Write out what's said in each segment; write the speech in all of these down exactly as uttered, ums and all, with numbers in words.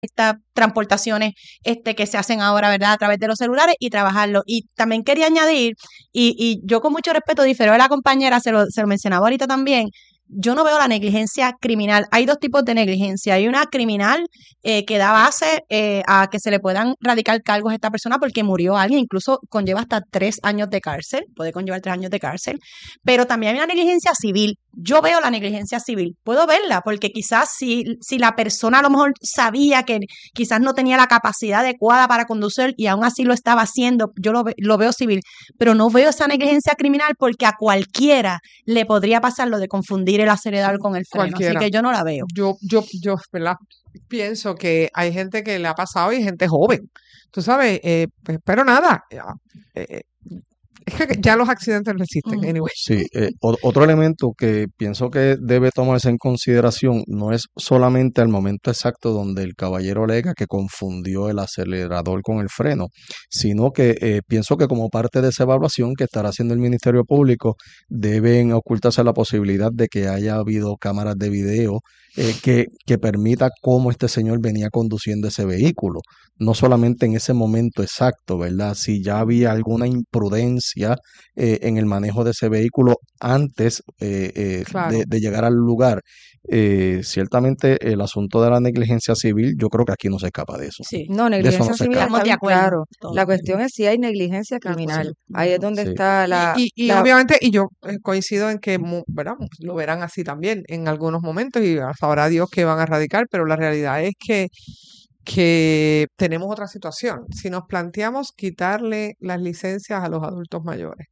estas transportaciones este, que se hacen ahora, ¿verdad? A través de los celulares y trabajarlo. Y también quería añadir, y, y yo con mucho respeto, difiero de la compañera, se lo, se lo mencionaba ahorita también, yo no veo la negligencia criminal. Hay dos tipos de negligencia. Hay una criminal eh, que da base eh, a que se le puedan radicar cargos a esta persona porque murió alguien, incluso conlleva hasta tres años de cárcel, puede conllevar tres años de cárcel, pero también hay una negligencia civil. Yo veo la negligencia civil, puedo verla, porque quizás si, si la persona a lo mejor sabía que quizás no tenía la capacidad adecuada para conducir y aún así lo estaba haciendo, yo lo, ve, lo veo civil, pero no veo esa negligencia criminal porque a cualquiera le podría pasar lo de confundir el acelerador con el freno, Cualquiera. así que yo no la veo. Yo, yo, yo, ¿verdad? Pienso que hay gente que le ha pasado y gente joven, tú sabes, eh, pues, pero nada, eh, es que ya los accidentes no existen, Ujú. anyway. Sí, eh, o- otro elemento que pienso que debe tomarse en consideración no es solamente el momento exacto donde el caballero alega que confundió el acelerador con el freno, sino que eh, pienso que como parte de esa evaluación que estará haciendo el Ministerio Público deben ocultarse la posibilidad de que haya habido cámaras de video eh, que, que permita cómo este señor venía conduciendo ese vehículo. No solamente en ese momento exacto, ¿verdad? Si ya había alguna imprudencia eh, en el manejo de ese vehículo antes eh, eh, Claro. de, de llegar al lugar. Eh, ciertamente el asunto de la negligencia civil, yo creo que aquí no se escapa de eso. Sí. No, De eso negligencia no se civil escapa. Estamos está de bien acuerdo. claro. Todos. La cuestión es si hay negligencia criminal. Ahí es donde Sí. está la... Y, y, y la- obviamente, y yo eh, coincido en que mu- ¿verdad? Lo verán así también en algunos momentos y sabrá Dios que van a radicar, pero la realidad es que, que tenemos otra situación. Si nos planteamos quitarle las licencias a los adultos mayores,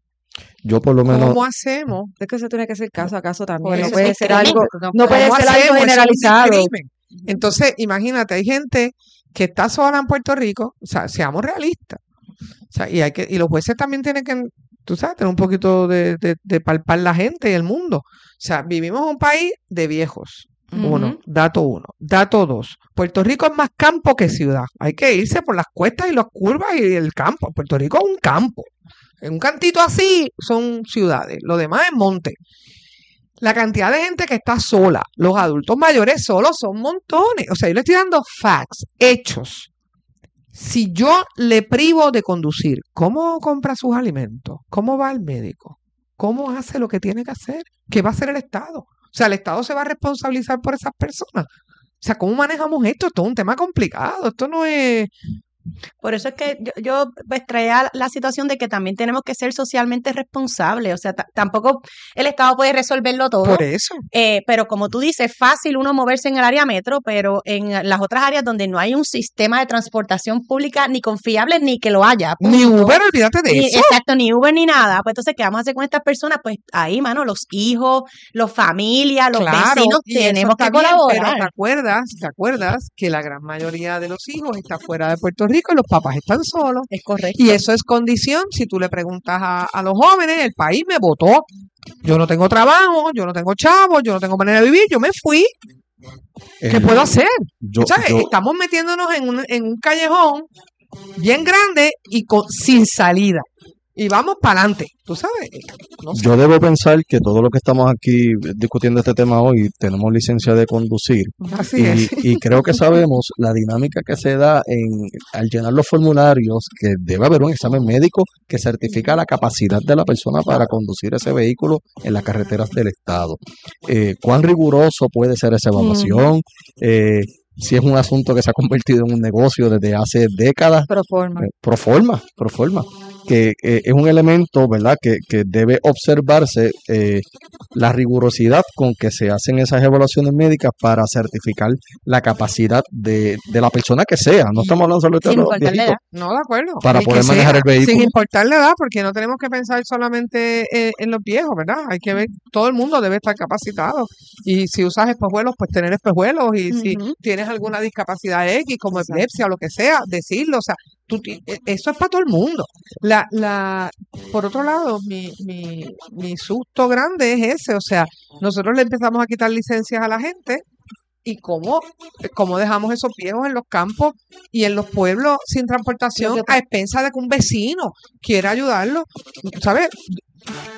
Yo por lo menos, ¿cómo hacemos? Es que eso tiene que ser caso a caso Por también. No eso puede es ser crimen. algo, No no puede ¿Cómo ser algo hacemos? Eso es un generalizado. discrimen. Entonces, imagínate, hay gente que está sola en Puerto Rico, o sea, seamos realistas. O sea, y hay que, y los jueces también tienen que, tú sabes, tener un poquito de, de, de palpar la gente y el mundo. O sea, vivimos en un país de viejos. Uno, Ujú. dato uno. Dato dos. Puerto Rico es más campo que ciudad. Hay que irse por las cuestas y las curvas y el campo. Puerto Rico es un campo. En un cantito así son ciudades. Lo demás es monte. La cantidad de gente que está sola, los adultos mayores solos son montones. O sea, yo le estoy dando facts, hechos. Si yo le privo de conducir, ¿cómo compra sus alimentos? ¿Cómo va al médico? ¿Cómo hace lo que tiene que hacer? ¿Qué va a hacer el Estado? O sea, el Estado se va a responsabilizar por esas personas. O sea, ¿cómo manejamos esto? Esto es un tema complicado. Esto no es... Por eso es que yo, yo pues traía la situación de que también tenemos que ser socialmente responsables, o sea, ta- tampoco el Estado puede resolverlo todo, Por eso. eh, pero como tú dices, es fácil uno moverse en el área metro, pero en las otras áreas donde no hay un sistema de transportación pública ni confiable ni que lo haya, Ni punto. Uber, olvídate de Ni- eso. exacto, ni Uber ni nada. Pues entonces, ¿qué vamos a hacer con estas personas? Pues ahí, mano, los hijos, los familias, los Claro, vecinos, y eso tenemos está que bien, pero colaborar. te acuerdas, te acuerdas que la gran mayoría de los hijos está fuera de Puerto Rico y los papás están solos. Es correcto. Y eso es condición, si tú le preguntas a, a los jóvenes, el país me votó. Yo no tengo trabajo, yo no tengo chavos, yo no tengo manera de vivir, yo me fui. ¿Qué el- puedo hacer? yo, ¿Sabes? yo- Estamos metiéndonos en un, en un callejón bien grande y con, sin salida. Y vamos para adelante, ¿tú sabes? No sé. yo debo pensar que todo lo que estamos aquí discutiendo este tema hoy, tenemos licencia de conducir. Así Y, es. y creo que sabemos la dinámica que se da en, al llenar los formularios, que debe haber un examen médico que certifica la capacidad de la persona para conducir ese vehículo en las carreteras del Estado. Eh, ¿Cuán riguroso puede ser esa evaluación? Eh, si es un asunto que se ha convertido en un negocio desde hace décadas, Pro forma. eh, pro forma, pro forma, que eh, es un elemento, ¿verdad?, que, que debe observarse eh, la rigurosidad con que se hacen esas evaluaciones médicas para certificar la capacidad de, de la persona que sea. No estamos hablando solo de Sin los importar la viejitos, edad. No, de acuerdo. para El que poder manejar sea, el vehículo. sin importar la edad, porque no tenemos que pensar solamente eh, en los viejos, ¿verdad? Hay que ver, todo el mundo debe estar capacitado. Y si usas espejuelos, pues tener espejuelos. Y si Ujú. tienes alguna discapacidad X, como epilepsia o lo que sea, decirlo. O sea, tú ti- e- eso es para todo el mundo. La, la, por otro lado, mi, mi, mi susto grande es ese. O sea, nosotros le empezamos a quitar licencias a la gente. ¿Y cómo, cómo dejamos esos viejos en los campos y en los pueblos sin transportación Lo que a expensas de que un vecino quiera ayudarlo? ¿Sabes?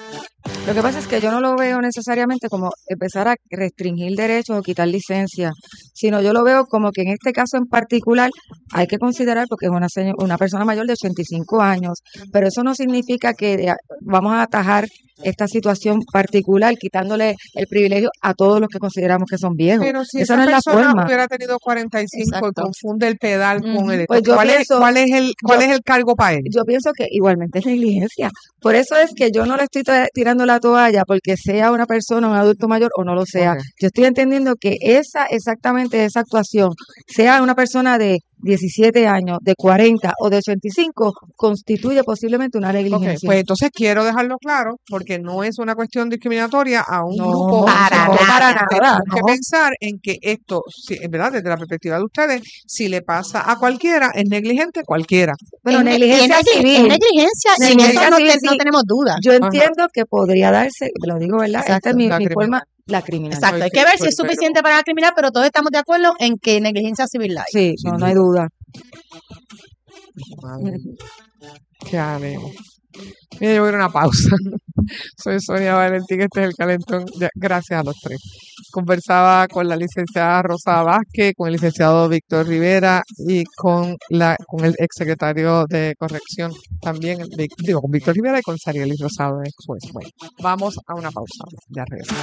Lo que pasa es que yo no lo veo necesariamente como empezar a restringir derechos o quitar licencias, sino yo lo veo como que en este caso en particular hay que considerar, porque es una, seño- una persona mayor de ochenta y cinco años, pero eso no significa que de- vamos a atajar esta situación particular quitándole el privilegio a todos los que consideramos que son viejos. Pero si Esa esa no es la persona forma. hubiera tenido cuarenta y cinco y Exacto. confunde el pedal con Ujú. el... Pues yo ¿Cuál es, pienso- cuál es el, cuál yo- es el cargo para él? Yo pienso que igualmente es negligencia. Por eso es que yo no le estoy to- tirando la toalla porque sea una persona, un adulto mayor o no lo sea. Ok. Yo estoy entendiendo que esa, exactamente esa actuación, sea una persona de diecisiete años, de cuarenta o de ochenta y cinco, constituye posiblemente una Ok, negligencia. pues entonces quiero dejarlo claro, porque no es una cuestión discriminatoria a un No, grupo. para sino nada. para tenemos nada, que no. pensar en que esto, si, en verdad, desde la perspectiva de ustedes, si le pasa a cualquiera, es negligente cualquiera. Bueno, Es ne- negligencia es negli- civil. Es negligencia, y en Negligencia eso no, civil, te- no sí. tenemos duda. Yo entiendo que podría darse, lo digo, ¿verdad? Esta Exacto, es mi, la mi criminal. forma, la criminal. Exacto, hay Pues que ver sí, si es pero- suficiente para la criminal, pero todos estamos de acuerdo en que negligencia civil la hay. Sí, no, no hay duda. Madre mía, qué ánimo. Mira, yo voy a ir a una pausa. Soy Sonia Valentín, este es el Calentón. Ya, gracias a los tres. Conversaba con la licenciada Rosa Vázquez, con el licenciado Víctor Rivera y con la con el exsecretario de Corrección también, el Vic- digo, con Víctor Rivera y con Sarielis Rosado, ex juez. Bueno, vamos a una pausa. Ya regresamos.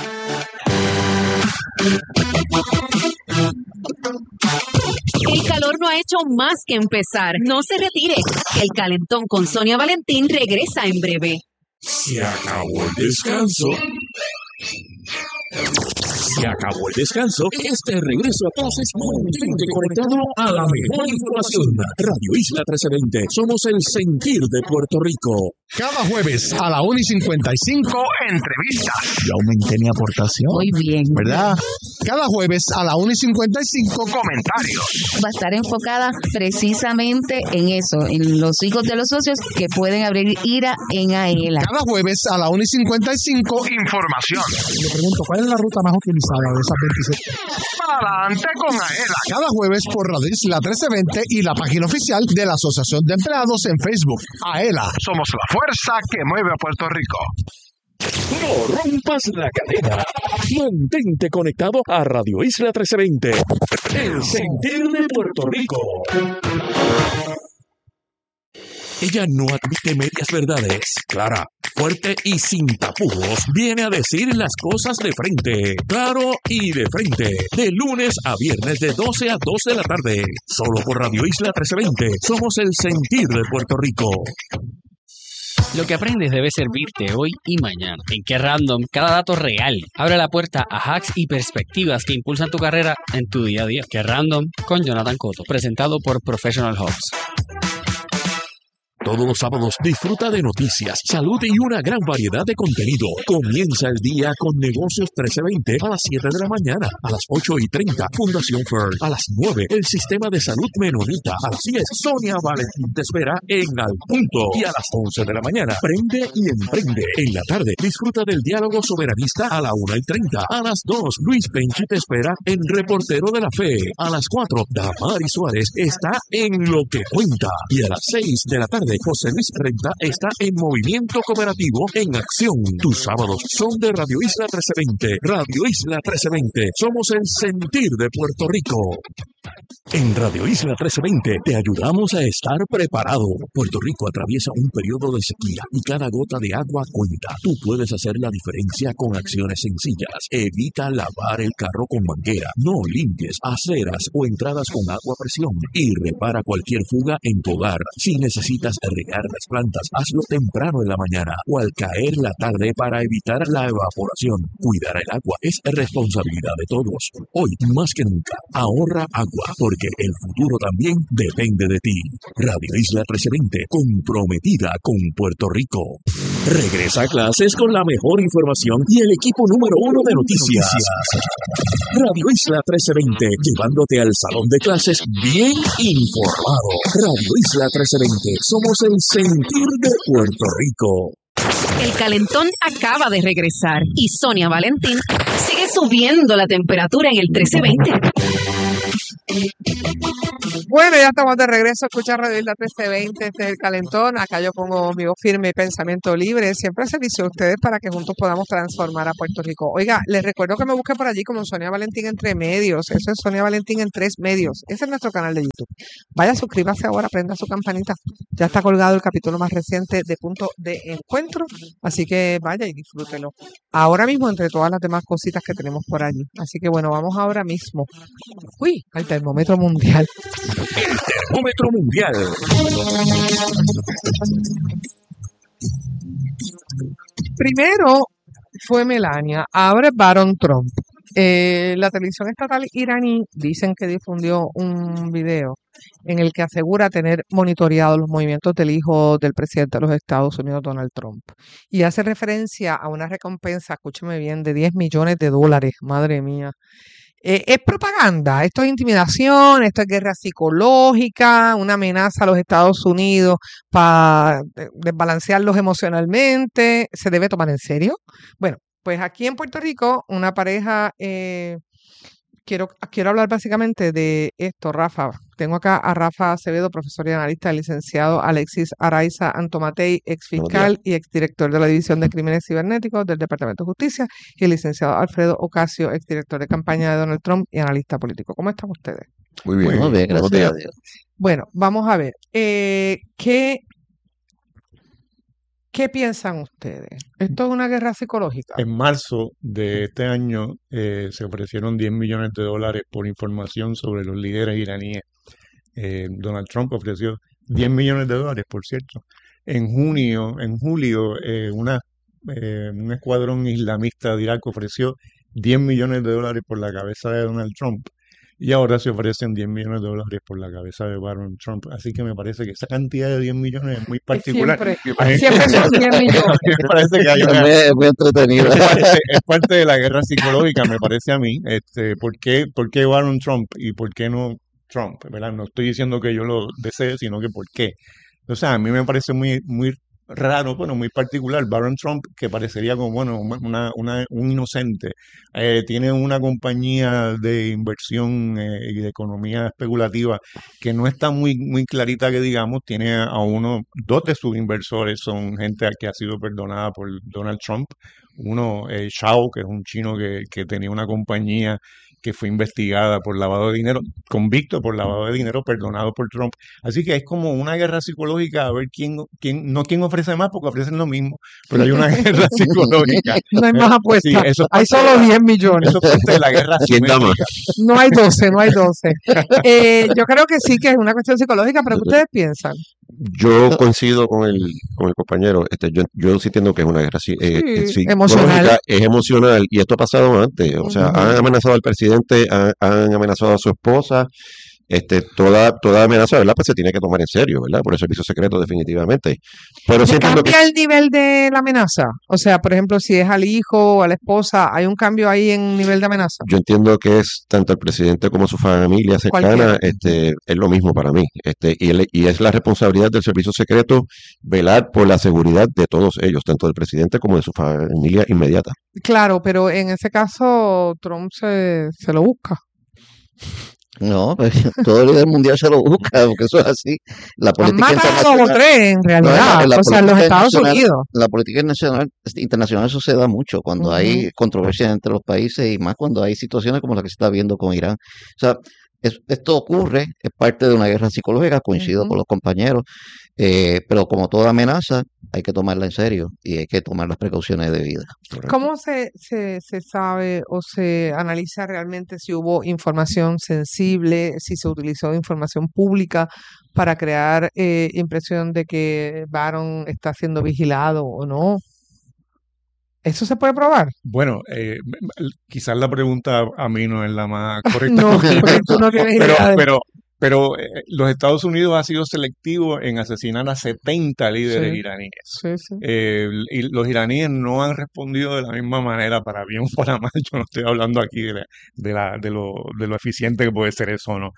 El calor no ha hecho más que empezar. No se retire. El calentón con Sonia Valentín regresa en breve. Se acabó el descanso. Se acabó el descanso. Este regreso a clases mantente conectado a la mejor información. Radio Isla trece veinte. Somos el sentir de Puerto Rico. Cada jueves a la una y cincuenta y cinco, entrevistas. Ya aumenté mi aportación. Muy bien. ¿Verdad? Cada jueves a la una y cincuenta y cinco, comentarios. Va a estar enfocada precisamente en eso, en los hijos de los socios que pueden abrir ira en AELA. Cada jueves a la una y cincuenta y cinco, información. Le pregunto, ¿cuál es la ruta más utilizada de esas veintisiete? Adelante con AELA. Cada jueves por Radio Isla trece veinte y la página oficial de la Asociación de Empleados en Facebook. AELA, somos la fuerza que mueve a Puerto Rico. No rompas la cadena. Mantente conectado a Radio Isla trece veinte. El sentir de Puerto Rico. Ella no admite medias verdades. Clara, fuerte y sin tapujos, viene a decir las cosas de frente. Claro y de frente. De lunes a viernes de doce a dos de la tarde. Solo por Radio Isla trece veinte. Somos el sentir de Puerto Rico. Lo que aprendes debe servirte hoy y mañana. En Que Random, cada dato real abre la puerta a hacks y perspectivas que impulsan tu carrera en tu día a día. Que Random con Jonathan Cotto, presentado por Professional Hubs. Todos los sábados disfruta de noticias, salud y una gran variedad de contenido. Comienza el día con Negocios trece veinte a las siete de la mañana. A las ocho y treinta, Fundación Fern. A las nueve, el Sistema de Salud Menonita. A las diez, Sonia Valentín te espera en Al Punto. Y a las once de la mañana, Prende y Emprende. En la tarde, disfruta del diálogo soberanista a la una y treinta. A las dos, Luis Penchi te espera en Reportero de la Fe. A las cuatro, Damari Suárez está en Lo que Cuenta. Y a las seis de la tarde, José Luis Renta está en Movimiento Cooperativo en Acción. Tus sábados son de Radio Isla trece veinte. Radio Isla trece veinte. Somos el sentir de Puerto Rico. En Radio Isla trece veinte te ayudamos a estar preparado. Puerto Rico atraviesa un periodo de sequía y cada gota de agua cuenta. Tú puedes hacer la diferencia con acciones sencillas. Evita lavar el carro con manguera. No limpies aceras o entradas con agua a presión. Y repara cualquier fuga en tu hogar. Si necesitas regar las plantas, hazlo temprano en la mañana o al caer la tarde para evitar la evaporación. Cuidar el agua es responsabilidad de todos. Hoy, más que nunca, ahorra agua, porque el futuro también depende de ti. Radio Isla trece veinte, comprometida con Puerto Rico. Regresa a clases con la mejor información y el equipo número uno de noticias. Radio Isla trece veinte, llevándote al salón de clases bien informado. Radio Isla trece veinte, somos el sentir de Puerto Rico. El calentón acaba de regresar y Sonia Valentín sigue subiendo la temperatura en el trece veinte. Bueno, ya estamos de regreso a escuchar Radio Isla trece veinte, este es el calentón. Acá yo pongo mi voz firme y pensamiento libre, siempre a servicio de ustedes para que juntos podamos transformar a Puerto Rico. Oiga, les recuerdo que me busque por allí como Sonia Valentín Entre Medios. Eso es Sonia Valentín en Tres Medios. Ese es nuestro canal de YouTube. Vaya, suscríbase ahora, prenda su campanita. Ya está colgado el capítulo más reciente de Punto de Encuentro, así que vaya y disfrútelo. Ahora mismo entre todas las demás cositas que tenemos por allí. Así que bueno, vamos ahora mismo. Uy, al termómetro mundial. El termómetro mundial. Primero fue Melania, ahora es Barron Trump. Eh, la televisión estatal iraní dicen que difundió un video en el que asegura tener monitoreado los movimientos del hijo del presidente de los Estados Unidos, Donald Trump. Y hace referencia a una recompensa, escúcheme bien, de diez millones de dólares. Madre mía. Eh, es propaganda, esto es intimidación, esto es guerra psicológica, una amenaza a los Estados Unidos para desbalancearlos emocionalmente. ¿Se debe tomar en serio? Bueno, pues aquí en Puerto Rico, una pareja, eh, quiero, quiero hablar básicamente de esto, Rafa. Tengo acá a Rafa Acevedo, profesor y analista, el licenciado Alexis Araiza Antomatei, ex fiscal y exdirector de la División de Crímenes Cibernéticos del Departamento de Justicia, y el licenciado Alfredo Ocasio, exdirector de campaña de Donald Trump y analista político. ¿Cómo están ustedes? Muy bien. Muy bien, gracias a Dios. Bueno, vamos a ver. Eh, ¿qué, ¿Qué piensan ustedes? ¿Esto es una guerra psicológica? En marzo de este año eh, se ofrecieron diez millones de dólares por información sobre los líderes iraníes. Eh, Donald Trump ofreció diez millones de dólares, por cierto. En junio, en julio, eh, una, eh, un escuadrón islamista de Irak ofreció diez millones de dólares por la cabeza de Donald Trump. Y ahora se ofrecen diez millones de dólares por la cabeza de Barron Trump. Así que me parece que esa cantidad de diez millones es muy particular. Siempre, siempre son diez millones. Me parece que hay una, es muy entretenido. Es parte, es parte de la guerra psicológica, me parece a mí. Este, ¿por qué, por qué Barron Trump y por qué no Trump? ¿Verdad? No estoy diciendo que yo lo desee, sino que por qué. O sea, a mí me parece muy, muy raro, bueno, muy particular. Barron Trump, que parecería como, bueno, una, una, un inocente, eh, tiene una compañía de inversión eh, y de economía especulativa que no está muy, muy clarita, que digamos. Tiene a uno, dos de sus inversores son gente que ha sido perdonada por Donald Trump. Uno, eh, Shao, que es un chino que, que tenía una compañía que fue investigada por lavado de dinero, convicto por lavado de dinero, perdonado por Trump. Así que es como una guerra psicológica a ver quién, quién no quién ofrece más, porque ofrecen lo mismo, pero hay una guerra psicológica. No hay más apuestas, sí, eso hay solo diez millones. Eso es parte de la guerra psicológica. No hay doce, no hay doce. Eh, yo creo que sí que es una cuestión psicológica, pero ¿qué ustedes piensan? Yo coincido con el con el compañero. Este, yo, yo sí entiendo que es una guerra sí, eh, Sí, sí, emocional. psicológica, es emocional, y esto ha pasado antes. O sea, Ujú. han amenazado al presidente, han, han amenazado a su esposa. Este, toda, toda amenaza, ¿verdad? Pues se tiene que tomar en serio, ¿verdad? Por el servicio secreto, definitivamente. Pero sí ¿Se entiendo que cambia el nivel de la amenaza? O sea, por ejemplo, si es al hijo o a la esposa, ¿hay un cambio ahí en nivel de amenaza? yo entiendo que es tanto el presidente como su familia cercana, Cualquiera. este, es lo mismo para mí. Este, y, el- y es la responsabilidad del servicio secreto velar por la seguridad de todos ellos, tanto del presidente como de su familia inmediata. Claro, pero en ese caso Trump se, se lo busca. No, pues todo líder mundial se lo busca, porque eso es así. La Han política matado dos o internacional. tres en No, en realidad, la, en la o sea, en los política Estados internacional, Unidos. la política nacional, internacional eso se da mucho cuando Ujú. hay controversias entre los países y más cuando hay situaciones como la que se está viendo con Irán. O sea, es- esto ocurre, es parte de una guerra psicológica, coincido Ujú. con los compañeros, eh, pero como toda amenaza, hay que tomarla en serio y hay que tomar las precauciones debidas. ¿Cómo se, se, se sabe o se analiza realmente si hubo información sensible, si se utilizó información pública para crear eh, impresión de que Barron está siendo vigilado o no? ¿Eso se puede probar? Bueno, eh, quizás la pregunta a mí no es la más correcta, No, porque yo porque pienso- tú no tienes pero, idea de- pero, pero eh, los Estados Unidos ha sido selectivo en asesinar a setenta líderes Sí. iraníes. Sí, sí. Eh, y los iraníes no han respondido de la misma manera, para bien o para mal. Yo no estoy hablando aquí de, la- de, la, de, lo, de lo eficiente que puede ser eso o no.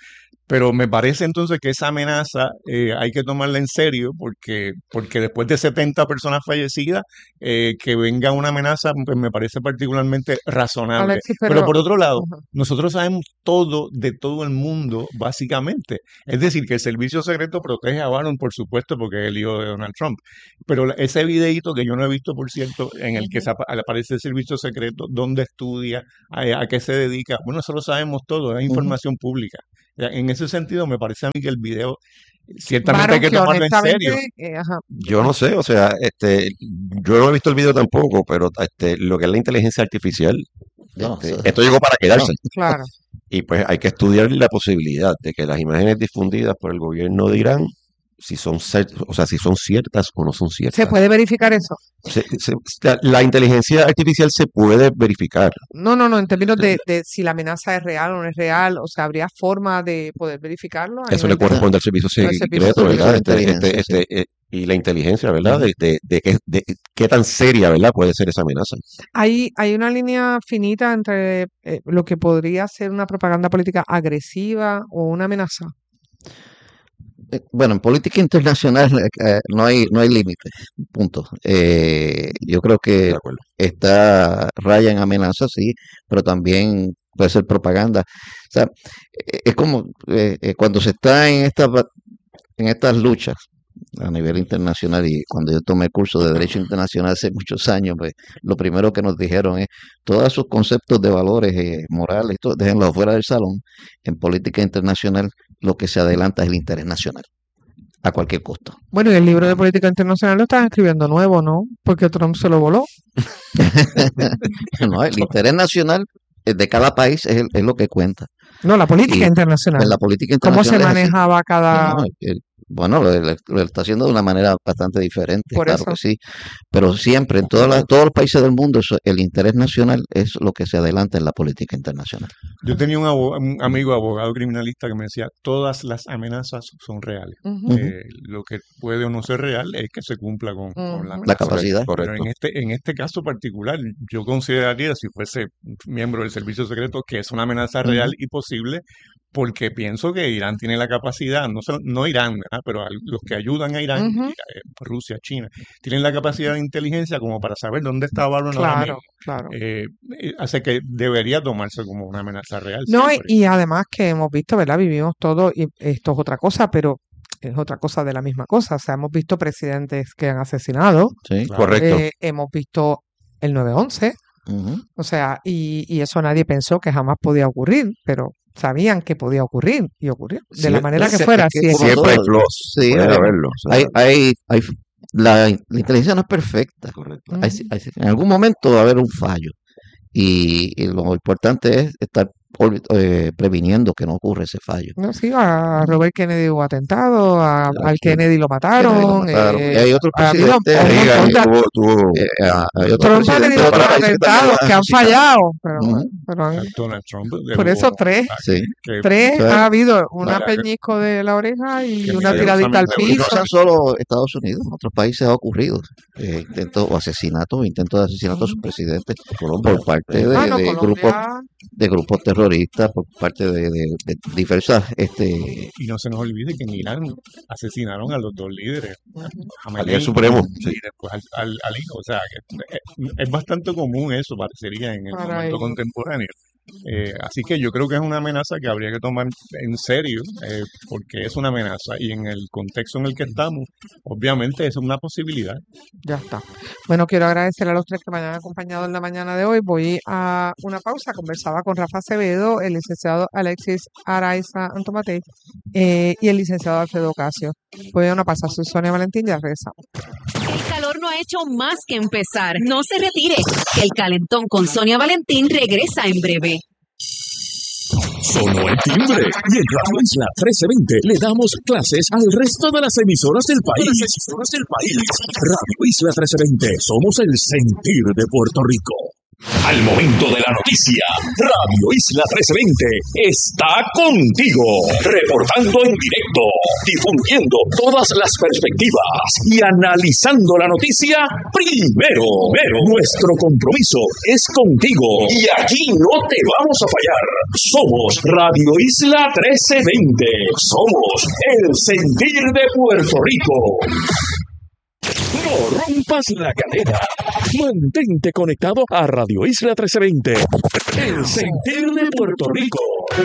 Pero me parece entonces que esa amenaza eh, hay que tomarla en serio porque, porque después de setenta personas fallecidas, eh, que venga una amenaza pues me parece particularmente razonable. Alexis, pero, pero- por otro lado, Ajá. nosotros sabemos todo de todo el mundo, básicamente. Es decir, que el servicio secreto protege a Bannon, por supuesto, porque es el hijo de Donald Trump. Pero la- ese videíto que yo no he visto, por cierto, en el que se apa- aparece el servicio secreto, dónde estudia, a, a qué se dedica, bueno, eso lo sabemos todo, es información pública. Ya, en ese sentido, me parece a mí que el video ciertamente hay Varón, que que tomarlo en serio. honestamente, eh, ajá, Yo no sé, o sea, este, yo no he visto el video tampoco, pero este, lo que es la inteligencia artificial, No, este, eso- esto llegó para quedarse. claro. Y pues hay que estudiar la posibilidad de que las imágenes difundidas por el gobierno de Irán, si son, cer- o sea, si son ciertas o no son ¿Se ciertas. puede verificar eso? Se- se- la, la inteligencia artificial se puede verificar. No, no, no, en términos de, de si la amenaza es real o no es real, o sea, ¿habría forma de poder verificarlo? a Eso le nivel de- corresponde al servicio al servicio secreto, secreto. ¿verdad? Este, Inteligencia, este, este, eh, y la inteligencia, ¿verdad? De, de, de qué, de qué tan seria, ¿verdad? Puede ser esa amenaza. Hay, hay una línea finita entre eh, lo que podría ser una propaganda política agresiva o una amenaza. Eh, Bueno, en política internacional eh, no hay no hay límite, punto. Eh, yo creo que De acuerdo. está raya en amenaza, sí, pero también puede ser propaganda. O sea, eh, es como eh, eh, cuando se está en esta, ba- en estas luchas a nivel internacional y cuando yo tomé el curso de Derecho Internacional hace muchos años, pues lo primero que nos dijeron es todos esos conceptos de valores eh, morales, todo, déjenlos fuera del salón. En política internacional lo que se adelanta es el interés nacional, a cualquier costo. Bueno, y el libro de política internacional lo están escribiendo nuevo, ¿no? Porque Trump se lo voló. No, el interés nacional eh, de cada país es, el- es lo que cuenta. No, la política Y internacional. en la política ¿Cómo se internacional es así. manejaba cada... No, el- bueno, lo, lo- lo está haciendo de una manera bastante diferente, Por claro eso. que sí, pero siempre en todas las- todos los países del mundo eso- el interés nacional es lo que se adelanta en la política internacional. Yo tenía un, abo- un amigo abogado criminalista que me decía, todas las amenazas son reales. Ujú. Eh, lo que puede o no ser real es que se cumpla con, con la Ujú. La amenaza. capacidad. Pero Correcto. en este, en este caso particular, yo consideraría, si fuese miembro del servicio secreto, que es una amenaza real y posible, porque pienso que Irán tiene la capacidad, no, solo- no Irán, ¿verdad? Pero al- los que ayudan a Irán, Ujú. eh, Rusia, China, tienen la capacidad de inteligencia como para saber dónde está Barron ahora Claro, mismo. claro. Eh, eh, hace que debería tomarse como una amenaza real No, y, siempre. y además que hemos visto, ¿verdad? Vivimos todo, y esto es otra cosa, pero es otra cosa de la misma cosa. O sea, hemos visto presidentes que han asesinado, Sí. Claro. Correcto. eh, hemos visto el nueve once, Ujú. o sea, y, y eso nadie pensó que jamás podía ocurrir, pero sabían que podía ocurrir y ocurrió. De la Sie- manera que es- fuera, es que sí, como Siempre hay todo- flaws. Sí, Puede hay- haberlo. o sea, Hay, hay, hay, la, la inteligencia no es perfecta. correcto. Hay- hay- en algún momento va a haber un fallo y, y lo importante es estar por- eh, previniendo que no ocurra ese fallo. No, sí, a Robert Kennedy hubo atentado, a- Claro, al sí. Kennedy lo mataron. Kennedy lo mataron. eh, Y hay otros ha habido presidentes, un Reagan montón de- tuvo, tuvo- Eh, ah, hay otros Trump ha presidentes tenido de otros otros países también atentados han que han asesinado. fallado, pero, Ujú. pero han- Donald Trump por eso dejó tres, Sí. que, tres Claro. ha habido una Vaya, peñisco de la oreja y que una milagrosamente tiradita al ocurrió. Y no piso. sean solo Estados Unidos, en otros países ha ocurrido eh, intentos o asesinatos, intentos de asesinato a sus presidentes por parte de, Ah, no, de grupos Colombia, de grupos terroristas, por parte de, de- de diversas este y no se nos olvide que en Irán asesinaron a los dos líderes, a Al Khamenei líder supremo, sí. y después al, al, al hijo. O sea, que es, es bastante común eso, parecería, en el Para momento ellos. contemporáneo. Eh, así que yo creo que es una amenaza que habría que tomar en serio, eh, porque es una amenaza y en el contexto en el que estamos, obviamente es una posibilidad. ya está. Bueno, quiero agradecer a los tres que me han acompañado en la mañana de hoy. Voy a una pausa. Conversaba con Rafa Acevedo, el licenciado Alexis Araiza Antomatei eh, y el licenciado Alfredo Ocasio. Voy a una pausa. Soy Sonia Valentín, ya regresamos. El calor no ha hecho más que empezar. No se retire. El calentón con Sonia Valentín regresa en breve. Sonó el timbre y en Radio Isla trece veinte le damos clases al resto de las emisoras del país. Las emisoras del país. Radio Isla trece veinte, somos el sentir de Puerto Rico. Al momento de la noticia, Radio Isla trece veinte está contigo, reportando en directo, difundiendo todas las perspectivas y analizando la noticia primero. Pero nuestro compromiso es contigo y aquí no te vamos a fallar. Somos Radio Isla trece veinte. Somos el sentir de Puerto Rico. No rompas la cadena. Mantente conectado a Radio Isla trece veinte. El sentir de Puerto Rico.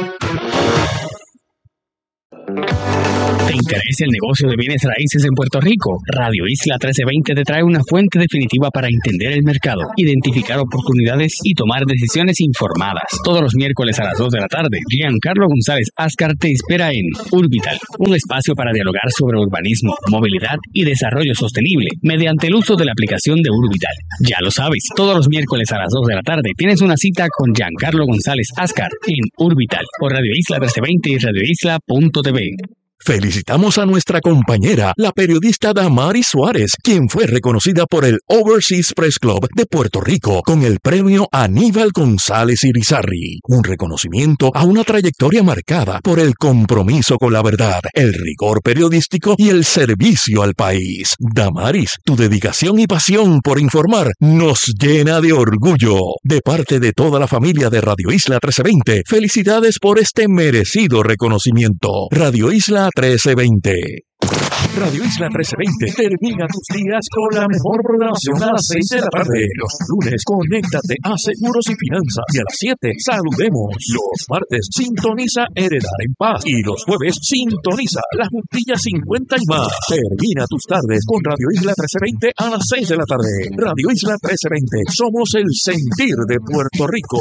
¿Te interesa el negocio de bienes raíces en Puerto Rico? Radio Isla trece veinte te trae una fuente definitiva para entender el mercado, identificar oportunidades y tomar decisiones informadas. Todos los miércoles a las dos de la tarde, Giancarlo González Ascar te espera en Urbital, un espacio para dialogar sobre urbanismo, movilidad y desarrollo sostenible mediante el uso de la aplicación de Urbital. Ya lo sabes, todos los miércoles a las dos de la tarde tienes una cita con Giancarlo González Ascar en Urbital por Radio Isla trece veinte y radio isla punto t v. Felicitamos a nuestra compañera, la periodista Damaris Suárez, quien fue reconocida por el Overseas Press Club de Puerto Rico con el premio Aníbal González Irizarry, un reconocimiento a una trayectoria marcada por el compromiso con la verdad, el rigor periodístico y el servicio al país. Damaris, tu dedicación y pasión por informar nos llena de orgullo. De parte de toda la familia de Radio Isla trece veinte, felicidades por este merecido reconocimiento. Radio Isla trece veinte. Radio Isla trece veinte termina tus días con la mejor programación a las seis de la tarde. Los lunes, conéctate a Seguros y Finanzas. Y a las siete, saludemos. Los martes, sintoniza Heredar en Paz. Y los jueves, sintoniza La Juntilla cincuenta y más. Termina tus tardes con Radio Isla trece veinte a las seis de la tarde. Radio Isla trece veinte. Somos el sentir de Puerto Rico.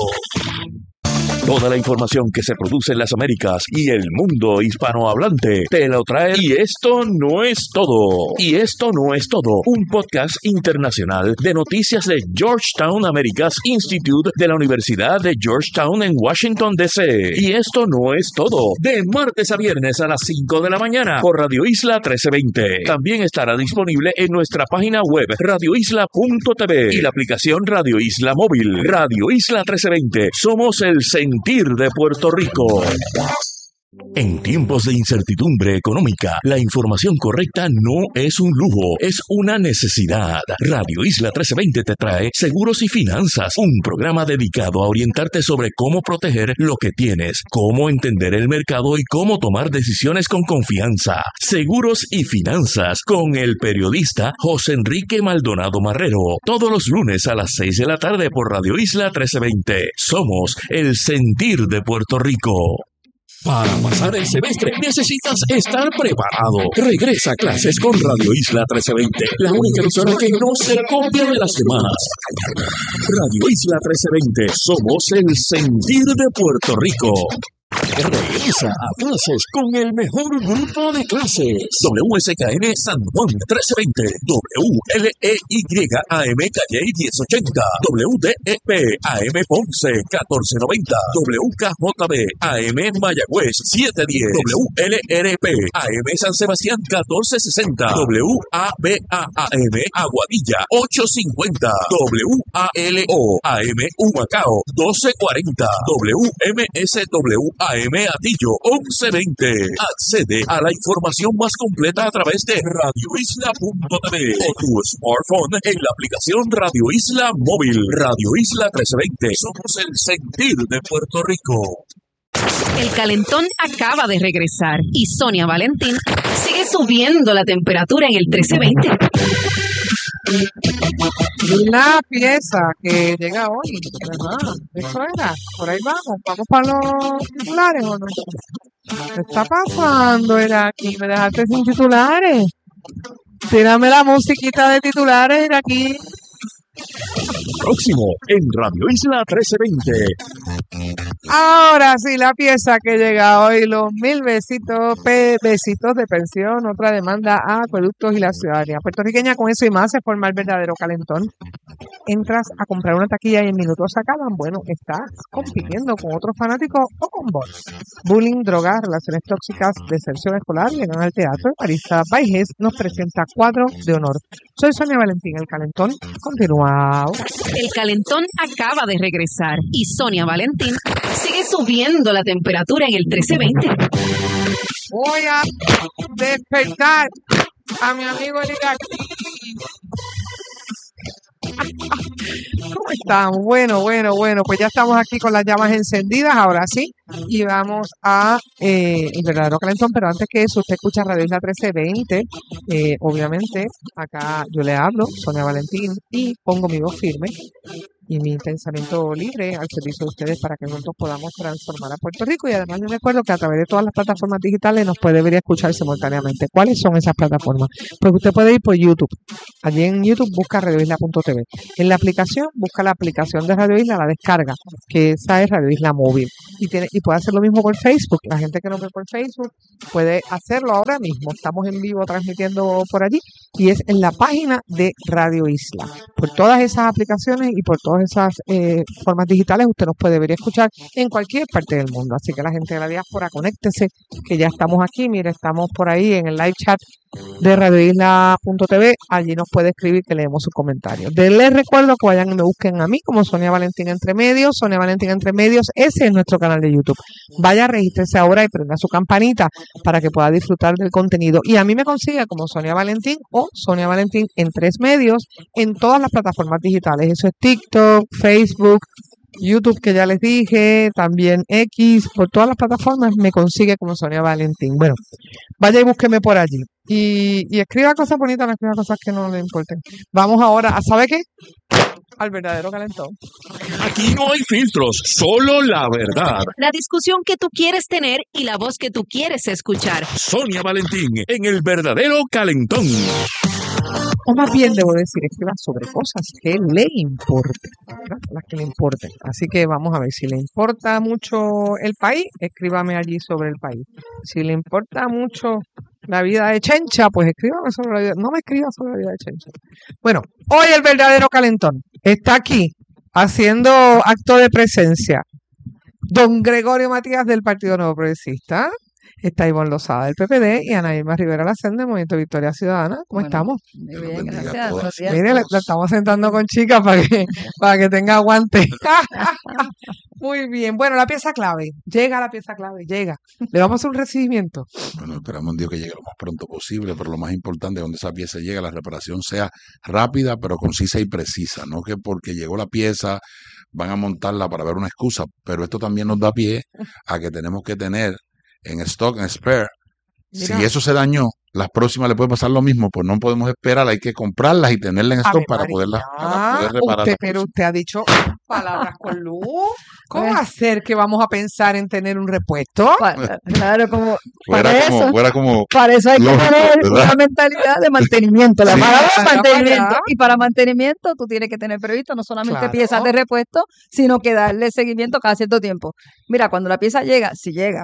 Toda la información que se produce en las Américas y el mundo hispanohablante te lo trae. Y esto no es todo. Y esto no es todo. Un podcast internacional de noticias de Georgetown Americas Institute de la Universidad de Georgetown en Washington, D C Y esto no es todo. De martes a viernes a las cinco de la mañana por Radio Isla trece veinte. También estará disponible en nuestra página web radio isla punto t v y la aplicación Radio Isla Móvil. Radio Isla trece veinte. Somos el sentir de Puerto Rico. En tiempos de incertidumbre económica, la información correcta no es un lujo, es una necesidad. Radio Isla trece veinte te trae Seguros y Finanzas, un programa dedicado a orientarte sobre cómo proteger lo que tienes, cómo entender el mercado y cómo tomar decisiones con confianza. Seguros y Finanzas con el periodista José Enrique Maldonado Marrero, todos los lunes a las seis de la tarde por Radio Isla trece veinte. Somos el sentir de Puerto Rico. Para pasar el semestre necesitas estar preparado. Regresa a clases con Radio Isla trece veinte, la única emisora que no se copia de las demás. Radio Isla trece veinte, somos el sentir de Puerto Rico. Regresa a clases con el mejor grupo de clases. W S K N San Juan trece veinte, W L E Y A M Calle diez ochenta, W D E P A M Ponce catorce noventa, W K J B A M Mayagüez siete diez, W L R P A M San Sebastián catorce sesenta, W A B A A M Aguadilla ocho cincuenta, W A L O A M Humacao doce cuarenta, W M S W A M Atillo once veinte. Accede a la información más completa a través de radio isla punto t v o tu smartphone en la aplicación Radio Isla Móvil. Radio Isla trece veinte. Somos el sentir de Puerto Rico. El calentón acaba de regresar y Sonia Valentín sigue subiendo la temperatura en el trece veinte. La pieza que llega hoy, ¿verdad? Eso era, por ahí vamos, vamos para los titulares o no. ¿Qué está pasando? Era aquí, me dejaste sin titulares. Tírame la musiquita de titulares de aquí. Próximo en Radio Isla trece veinte. Ahora sí, la pieza que llega hoy, los mil besitos, pe, besitos de pensión, otra demanda a Acueductos y la ciudadanía puertorriqueña. Con eso y más se forma el verdadero calentón. Entras a comprar una taquilla y en minutos se acaban. Bueno, estás compitiendo con otros fanáticos o con bots. Bullying, drogas, relaciones tóxicas, deserción escolar, llegan al teatro. Marisa Baiges nos presenta Cuadro de Honor. Soy Sonia Valentín, el calentón continúa. El calentón acaba de regresar y Sonia Valentín sigue subiendo la temperatura en el trece veinte. Voy a despertar a mi amigo Eric aquí. ¿Cómo están? Bueno, bueno, bueno, pues ya estamos aquí con las llamas encendidas, ahora sí, y vamos a eh, el verdadero calentón, pero antes que eso, usted escucha Radio Isla trece veinte, eh, obviamente, acá yo le hablo, Sonia Valentín, y pongo mi voz firme y mi pensamiento libre al servicio de ustedes para que juntos podamos transformar a Puerto Rico. Y además les recuerdo que a través de todas las plataformas digitales nos puede ver y escuchar simultáneamente. ¿Cuáles son esas plataformas? Pues usted puede ir por YouTube. Allí en YouTube busca radio isla punto t v. En la aplicación busca la aplicación de Radio Isla, la descarga, que esa es Radio Isla Móvil. Y, tiene, y puede hacer lo mismo por Facebook. La gente que nos ve por Facebook puede hacerlo ahora mismo. Estamos en vivo transmitiendo por allí y es en la página de Radio Isla. Por todas esas aplicaciones y por todas esas eh, formas digitales usted nos puede ver y escuchar en cualquier parte del mundo. Así que la gente de la diáspora, conéctese, que ya estamos aquí. Mire, estamos por ahí en el live chat de radio isla punto t v. Allí nos puede escribir que leemos sus comentarios. De les recuerdo que vayan y me busquen a mí como Sonia Valentín Entre Medios. Sonia Valentín Entre Medios, ese es nuestro canal de YouTube. Vaya, regístrese ahora y prenda su campanita para que pueda disfrutar del contenido. Y a mí me consigue como Sonia Valentín o Sonia Valentín en Tres Medios en todas las plataformas digitales. Eso es TikTok, Facebook, YouTube, que ya les dije, también X, por todas las plataformas me consigue como Sonia Valentín. Bueno, vaya y búsqueme por allí. Y, y escriba cosas bonitas, no escriba cosas que no le importen. Vamos ahora a, ¿sabe qué? Al verdadero calentón. Aquí no hay filtros, solo la verdad. La discusión que tú quieres tener y la voz que tú quieres escuchar. Sonia Valentín en el verdadero calentón. O más bien debo decir, escriba sobre cosas que le importen, ¿verdad? Las que le importen. Así que vamos a ver, si le importa mucho el país, escríbame allí sobre el país. Si le importa mucho la vida de Chencha, pues escríbame sobre la vida, no me escriba sobre la vida de Chencha. Bueno, hoy el verdadero calentón está aquí haciendo acto de presencia don Gregorio Matías del Partido Nuevo Progresista. Está Ivonne Lozada del P P D y Ana Irma Rivera Lacén del Movimiento Victoria Ciudadana. ¿Cómo Bueno, estamos? muy bien, gracias. Buenos días. Mire, la, la estamos sentando con chicas para que, para que tenga aguante. Muy bien. Bueno, la pieza clave. Llega la pieza clave, llega. Le vamos a hacer un recibimiento. Bueno, esperamos un Dios que llegue lo más pronto posible, pero lo más importante es donde esa pieza llegue, la reparación sea rápida, pero concisa y precisa. No que porque llegó la pieza van a montarla para ver una excusa, pero esto también nos da pie a que tenemos que tener en stock, en spare. Mira. Si eso se dañó, las próximas le puede pasar lo mismo, pues no podemos esperar, hay que comprarlas y tenerlas en stock Ave para María. poderlas para Ah, poder reparar. usted, las pero próximas. usted ha dicho palabras con luz. ¿Cómo va a ser que vamos a pensar en tener un repuesto? Pa- Claro, como Fuera para como, eso, fuera como para eso hay que lógico, tener ¿verdad? una mentalidad de mantenimiento. La Sí. palabra es Vaya para mantenimiento. allá. Y para mantenimiento tú tienes que tener previsto no solamente Claro. piezas de repuesto, sino que darle seguimiento cada cierto tiempo. Mira, cuando la pieza llega, si llega,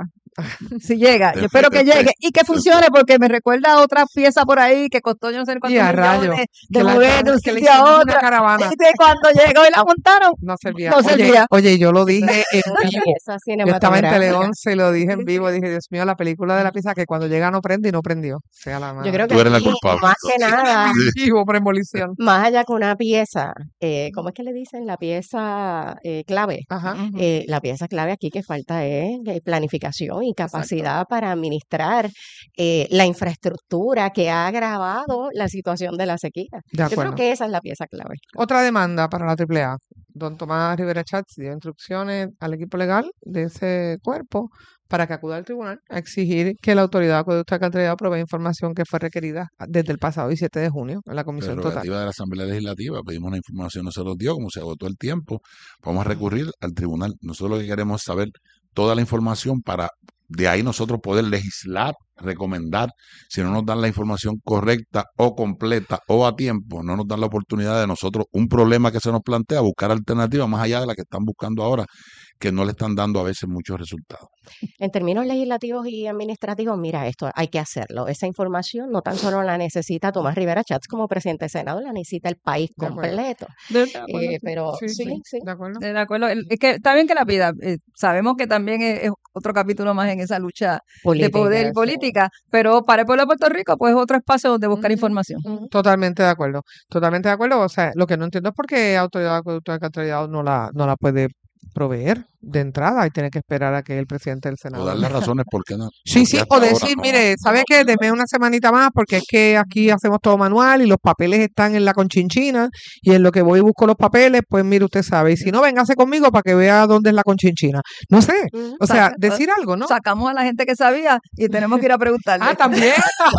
si llega, yo Después, espero que después, llegue y que funcione porque me recuerda a otra pieza por ahí que costó yo no sé Y cuántos a rayos, millones que de la mover de un que le sitio a hicimos una otro. caravana. Y de cuando llegó y la montaron, No servía. no Oye, servía. oye, yo lo dije en Una vivo. pieza Yo estaba en Tele cinematográfica. once y lo dije en vivo. Dije, Dios mío, la película de la pieza que cuando llega no prende y no prendió. Sea la Yo madre. creo que Tú eres la aquí, culpable. más que nada, Sí. Y hubo premolición. más allá que una pieza, eh, ¿cómo es que le dicen? La pieza eh, clave. Ajá. Ujú. Eh, la pieza clave aquí que falta es eh, planificación y capacidad para administrar eh, la infraestructura que ha agravado la situación de la sequía. De Yo creo acuerdo. que esa es la pieza clave. Otra demanda para la Triple A. Don Tomás Rivera Chats dio instrucciones al equipo legal de ese cuerpo para que acuda al tribunal a exigir que la autoridad de acueducto y alcantarillado provea información que fue requerida desde el pasado diecisiete de junio en la comisión total. Prerrogativa de la Asamblea Legislativa, pedimos una información, no se los dio, como se agotó el tiempo, vamos a recurrir al tribunal. Nosotros lo que queremos es saber toda la información para de ahí nosotros poder legislar, recomendar. Si no nos dan la información correcta o completa o a tiempo, no nos dan la oportunidad de nosotros, un problema que se nos plantea, buscar alternativas más allá de la que están buscando ahora, que no le están dando a veces muchos resultados. En términos legislativos y administrativos, mira, esto hay que hacerlo. Esa información no tan solo la necesita Tomás Rivera Chats como presidente de Senado, la necesita el país De acuerdo. completo. De- de acuerdo, Eh, sí. pero Sí, sí, sí, sí. de acuerdo. De acuerdo. El- Es que está bien que la pida. eh, sabemos que también es, es otro capítulo más en esa lucha de Política, poder y sí. política, pero para el pueblo de Puerto Rico, pues es otro espacio donde buscar Ujú. información. Ujú. Totalmente de acuerdo, totalmente de acuerdo. O sea, lo que no entiendo es por qué autoridad de acueducto y alcantarillado no la, no la puede proveer de entrada y tiene que esperar a que el presidente del O Senado. darle razones por qué no. Sí, porque sí, hasta o ahora decir, no. mire, ¿sabe qué? Deme una semanita más porque es que aquí hacemos todo manual y los papeles están en la conchinchina y en lo que voy y busco los papeles, pues mire, usted sabe. Y si no, véngase conmigo para que vea dónde es la conchinchina. No sé, o sea, Saca- decir algo, ¿no? Sacamos a la gente que sabía y tenemos que ir a preguntarle. Ah, también.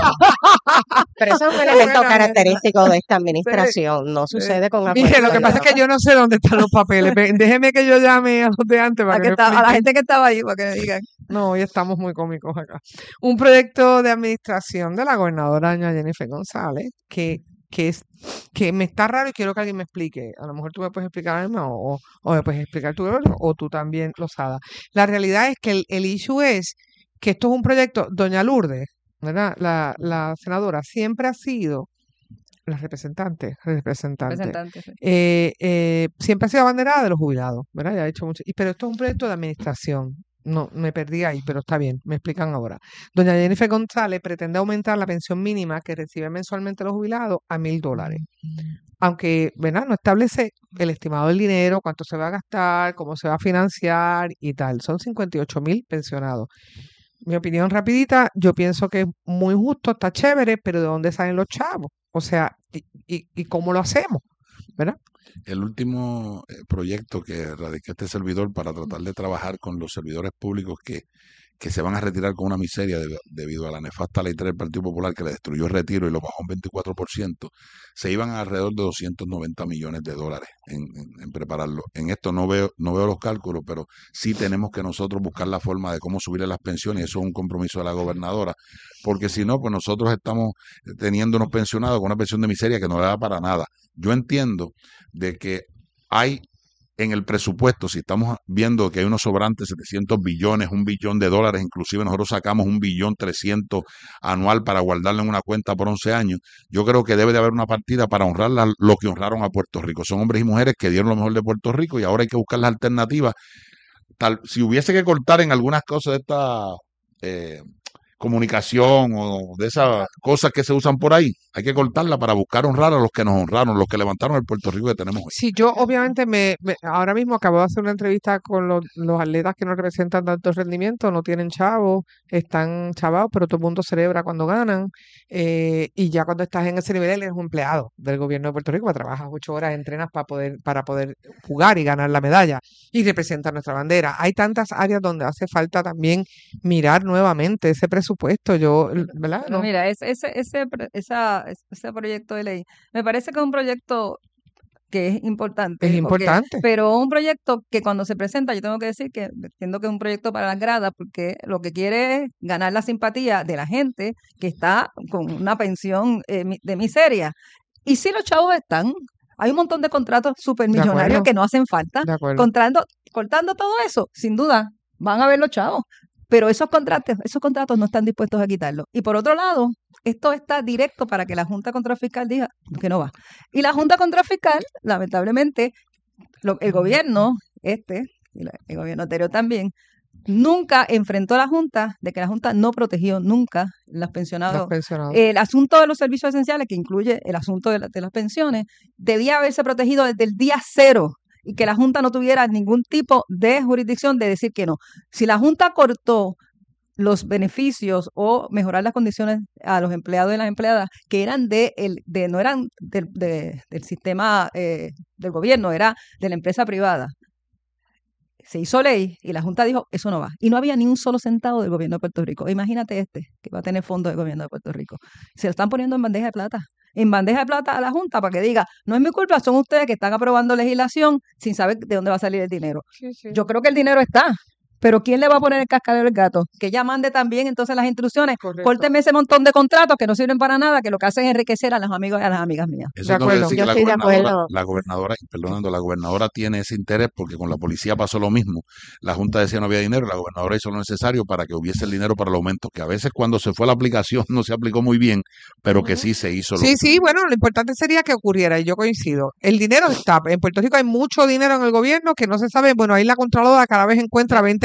Pero eso es un elemento característico de esta administración, no sucede con Mire, lo que pasa es que yo no sé dónde están los papeles. Ve- Déjeme que yo llame a los de antes para A, que que me está- a la expliquen. gente que estaba ahí para que me digan. No, hoy estamos muy cómicos acá. Un proyecto de administración de la gobernadora doña Jennifer González que, que, es, que me está raro y quiero que alguien me explique. A lo mejor tú me puedes explicar, Alma, o, o, o me puedes explicar tú, Gregorio, o tú también, Lozada. La realidad es que el, el issue es que esto es un proyecto, doña Lourdes, ¿verdad? La, la senadora siempre ha sido la representante, representante, Representante, sí. eh, eh, siempre ha sido abanderada de los jubilados, ¿verdad? Ya ha hecho mucho. Y, pero esto es un proyecto de administración. No, me perdí ahí, pero está bien, me explican ahora. Doña Jennifer González pretende aumentar la pensión mínima que reciben mensualmente los jubilados a mil dólares. Aunque, ¿verdad? No establece el estimado del dinero, cuánto se va a gastar, cómo se va a financiar y tal. Son cincuenta y ocho mil pensionados. Mi opinión rapidita, yo pienso que es muy justo, está chévere, pero ¿de dónde salen los chavos? O sea, ¿y, y, y cómo lo hacemos? ¿Verdad? El último eh, proyecto que radica este servidor para tratar de trabajar con los servidores públicos que, que se van a retirar con una miseria debido, debido a la nefasta ley tres del Partido Popular que le destruyó el retiro y lo bajó un veinticuatro por ciento, se iban a alrededor de doscientos noventa millones de dólares en, en, en prepararlo. En esto no veo, no veo los cálculos, pero sí tenemos que nosotros buscar la forma de cómo subirle las pensiones y eso es un compromiso de la gobernadora, porque si no, pues nosotros estamos teniendo unos pensionados con una pensión de miseria que no le da para nada. Yo entiendo de que hay en el presupuesto, si estamos viendo que hay unos sobrantes setecientos billones, un billón de dólares, inclusive nosotros sacamos un billón trescientos anual para guardarlo en una cuenta por once años, yo creo que debe de haber una partida para honrar la- lo que honraron a Puerto Rico. Son hombres y mujeres que dieron lo mejor de Puerto Rico y ahora hay que buscar las alternativas. Tal, si hubiese que cortar en algunas cosas de esta eh, comunicación o de esas cosas que se usan por ahí, hay que cortarla para buscar honrar a los que nos honraron, los que levantaron el Puerto Rico que tenemos hoy. Sí, yo obviamente me, me- ahora mismo acabo de hacer una entrevista con los, los atletas que no representan de alto rendimiento, no tienen chavos, están chavados, pero todo el mundo celebra cuando ganan. eh, y ya cuando estás en ese nivel eres un empleado del gobierno de Puerto Rico, trabajas ocho horas, entrenas para poder, para poder jugar y ganar la medalla y representar nuestra bandera. Hay tantas áreas donde hace falta también mirar nuevamente ese presupuesto. Yo, ¿verdad? Pero No. mira, ese, ese, ese, pro- esa, ese proyecto de ley me parece que es un proyecto que es importante. Es porque- importante. pero un proyecto que cuando se presenta, yo tengo que decir que entiendo que es un proyecto para las gradas, porque lo que quiere es ganar la simpatía de la gente que está con una pensión eh, mi- de miseria. Y si los chavos están, hay un montón de contratos supermillonarios acuerdo. que no hacen falta. De acuerdo. Contrando, cortando todo eso, sin duda, van a ver los chavos. Pero esos contratos, esos contratos no están dispuestos a quitarlo. Y por otro lado, esto está directo para que la Junta Control Fiscal diga que no va. Y la Junta Control Fiscal, lamentablemente, lo- el gobierno, este, y la- el gobierno anterior también, nunca enfrentó a la Junta de que la Junta no protegió nunca los pensionados. Los pensionados. El asunto de los servicios esenciales, que incluye el asunto de, la- de las pensiones, debía haberse protegido desde el día cero y que la Junta no tuviera ningún tipo de jurisdicción de decir que no. Si la Junta cortó los beneficios o mejorar las condiciones a los empleados y las empleadas que eran de el de no eran del, de- del sistema eh, del gobierno, era de la empresa privada. Se hizo ley y la Junta dijo, eso no va. Y no había ni un solo centavo del gobierno de Puerto Rico. Imagínate este, que va a tener fondos del gobierno de Puerto Rico. Se lo están poniendo en bandeja de plata. En bandeja de plata a la Junta para que diga, no es mi culpa, son ustedes que están aprobando legislación sin saber de dónde va a salir el dinero. Yo creo que el dinero está. Pero ¿quién le va a poner el cascabel al gato? Que ella mande también entonces las instrucciones. Córteme ese montón de contratos que no sirven para nada, que lo que hacen es enriquecer a los amigos y a las amigas mías. Eso tengo que decir que la gobernadora, la gobernadora, perdonando, la gobernadora tiene ese interés porque con la policía pasó lo mismo. La Junta decía no había dinero, la gobernadora hizo lo necesario para que hubiese el dinero para el aumento, que a veces cuando se fue la aplicación no se aplicó muy bien, pero que sí se hizo. Lo Sí, sí, bueno, lo importante sería que ocurriera, y yo coincido. El dinero está, en Puerto Rico hay mucho dinero en el gobierno que no se sabe, bueno, ahí la Contralora cada vez encuentra veinte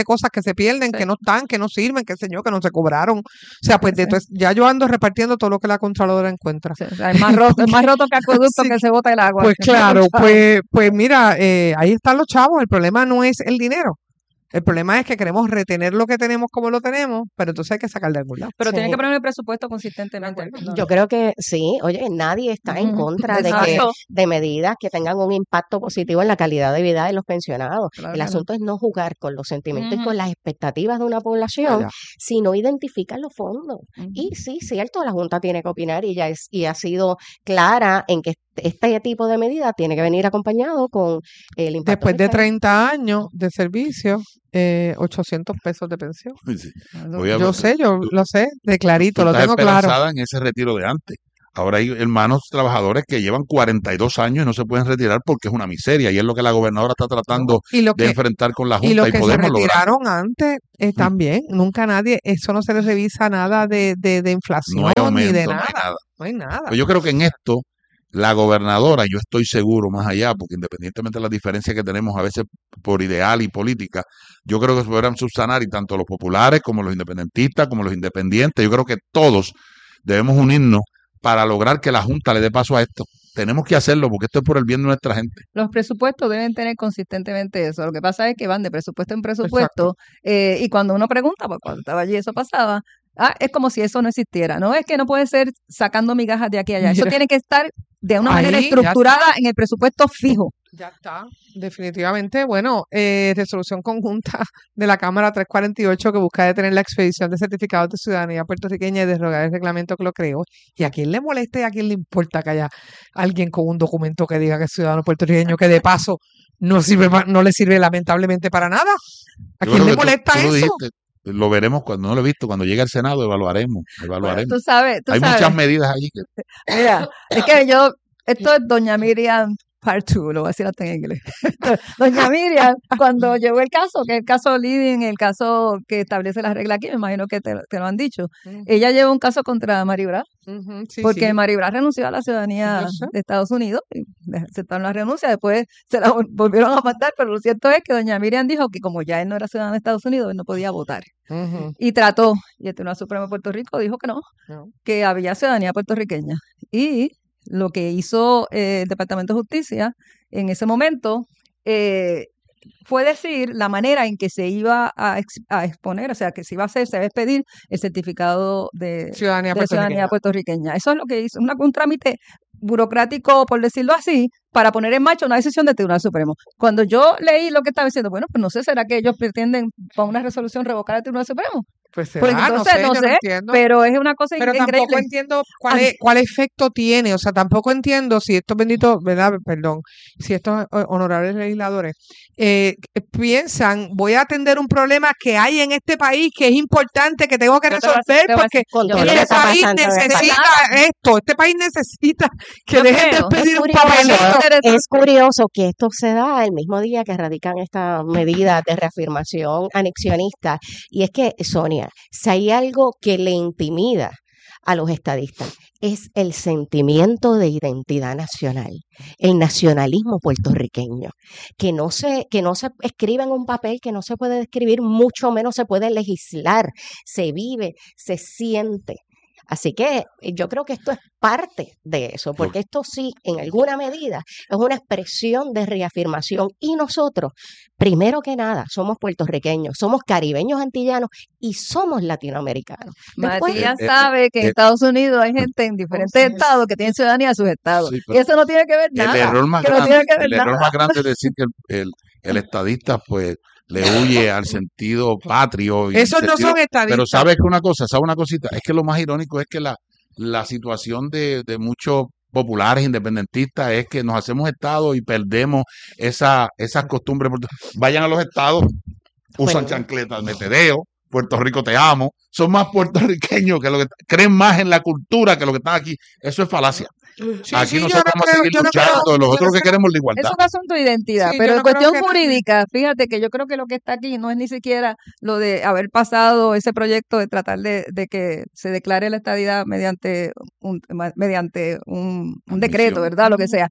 veinte cosas que se pierden, que no están, que no sirven, que señor, que no se cobraron. O sea, pues de, entonces, ya yo ando repartiendo todo lo que la Contralora encuentra. Sí, o sea, es más roto, es más roto que acueducto Sí. que se bota el agua. Pues claro, pues, pues mira, eh, ahí están los chavos. El problema no es el dinero. El problema es que queremos retener lo que tenemos como lo tenemos, pero entonces hay que sacar de algún lado. Pero Sí. tienen que poner el presupuesto consistentemente. ¿no? Yo creo que sí, oye, nadie está en Ujú, contra de que exacto. de medidas que tengan un impacto positivo en la calidad de vida de los pensionados. Claro El que no. asunto es no jugar con los sentimientos y Ujú. con las expectativas de una población, Allá. sino identificar los fondos. Ujú. Y sí, cierto, la Junta tiene que opinar y ya es, y ha sido clara en que este tipo de medidas tiene que venir acompañado con el impacto Después de fiscal. treinta años de servicio, eh, ochocientos pesos de pensión. Sí. Voy a- Yo sé, yo lo sé, de clarito, Tú lo estás tengo claro. esperanzada en ese retiro de antes. Ahora hay hermanos trabajadores que llevan cuarenta y dos años y no se pueden retirar porque es una miseria y es lo que la gobernadora está tratando Y lo de que, enfrentar con la y Junta los y, que se podemos lograr. retiraron antes eh, también, nunca nadie, eso no se les revisa nada de, de, de inflación No hay ni de aumento, no hay nada. nada. No hay nada. Pues yo creo que en esto la gobernadora, yo estoy seguro más allá, porque independientemente de las diferencias que tenemos a veces por ideal y política, yo creo que se podrán subsanar y tanto los populares como los independentistas, como los independientes, yo creo que todos debemos unirnos para lograr que la Junta le dé paso a esto. Tenemos que hacerlo porque esto es por el bien de nuestra gente. Los presupuestos deben tener consistentemente eso. Lo que pasa es que van de presupuesto en presupuesto eh, y cuando uno pregunta, pues cuando estaba allí eso pasaba, ah, es como si eso no existiera. No es que no puede ser sacando migajas de aquí a allá. Eso Mira. tiene que estar de una manera Ahí, ya estructurada en el presupuesto fijo. Ya está, definitivamente. Bueno, eh, resolución conjunta de la Cámara trescientos cuarenta y ocho que busca detener la expedición de certificados de ciudadanía puertorriqueña y derogar el reglamento que lo creó. ¿Y a quién le molesta y a quién le importa que haya alguien con un documento que diga que es ciudadano puertorriqueño, que de paso no sirve, pa- no le sirve lamentablemente para nada? ¿A Yo quién creo le que tú- molesta tú lo eso? dijiste, lo veremos cuando no lo he visto, cuando llegue al Senado evaluaremos, Bueno, evaluaremos. tú sabes, tú Hay sabes. muchas medidas allí que Mira, es que yo, esto es Doña Miriam Part two, lo voy a decir hasta en inglés. Doña Miriam, cuando llegó el caso, que es el caso Living, el caso que establece las reglas aquí, me imagino que te, te lo han dicho, Ujú, ella lleva un caso contra Maribra, ujú, sí, porque sí, Maribra renunció a la ciudadanía yo sé. de Estados Unidos, y le aceptaron la renuncia, después se la vol- volvieron a mandar, pero lo cierto es que Doña Miriam dijo que como ya él no era ciudadano de Estados Unidos, él no podía votar. Ujú, Y trató, y el Tribunal Supremo de Puerto Rico dijo que no, no. que había ciudadanía puertorriqueña. Y lo que hizo eh, el Departamento de Justicia en ese momento eh, fue decir la manera en que se iba a, ex- a exponer, o sea, que se iba a hacer, se iba a expedir el certificado de, Ciudadanía de ciudadanía puertorriqueña. puertorriqueña. Eso es lo que hizo, una- un trámite burocrático, por decirlo así, para poner en marcha una decisión del Tribunal Supremo. Cuando yo leí lo que estaba diciendo, bueno, pues no sé, ¿será que ellos pretenden para una resolución revocar al Tribunal Supremo? Pues Pues será, no entonces, sé, no yo no sé, entiendo. pero es una cosa Pero tampoco increíble. entiendo cuál, Ah, es, cuál efecto tiene, o sea, tampoco entiendo si estos benditos, ¿verdad? Perdón, si estos ho- honorables legisladores eh, piensan, voy a atender un problema que hay en este país que es importante, que tengo que Yo te voy a resolver decir- te voy a porque decir- Con todo lo este que está país pasando en el país. necesita esto, este país necesita que Yo dejen de creo, pedir Es un curioso, papelito. es curioso que esto se da el mismo día que radican esta medida de reafirmación anexionista. Y es que, Sonia, si hay algo que le intimida a los estadistas, es el sentimiento de identidad nacional, el nacionalismo puertorriqueño, que no se, que no se escribe en un papel, que no se puede describir, mucho menos se puede legislar, se vive, se siente. Así que eh, yo creo que esto es parte de eso, porque esto sí, en alguna medida, es una expresión de reafirmación. Y nosotros, primero que nada, somos puertorriqueños, somos caribeños antillanos y somos latinoamericanos. Después, Matías Eh, eh, sabe que en eh, Estados Unidos hay gente en diferentes estados que tienen ciudadanía de sus estados. Sí, Y pero eso no tiene que ver el nada. error más Que no grande, tiene que ver el error nada. más grande es decir que el, el, el estadista pues le huye al sentido patrio y al Esos no sentido, son pero estadistas. sabes que una cosa, sabe una cosita, es que lo más irónico es que la, la situación de, de muchos populares independentistas es que nos hacemos estados y perdemos esa, esas costumbres. Vayan a los estados, usan Bueno. chancletas, metedeo, Puerto Rico te amo, son más puertorriqueños que lo que creen más en la cultura que lo que están aquí. Eso es falacia. Sí, Aquí sí, yo nosotros no vamos a creo, seguir yo no creo, luchando, yo nosotros no lo que creo, queremos es la Es igualdad. un asunto de identidad, sí, pero yo en no creo cuestión que jurídica, fíjate que yo creo que lo que está aquí no es ni siquiera lo de haber pasado ese proyecto de tratar de, de que se declare la estadidad mediante un, ma- mediante un, un decreto, Admisión. ¿verdad? Lo que sea.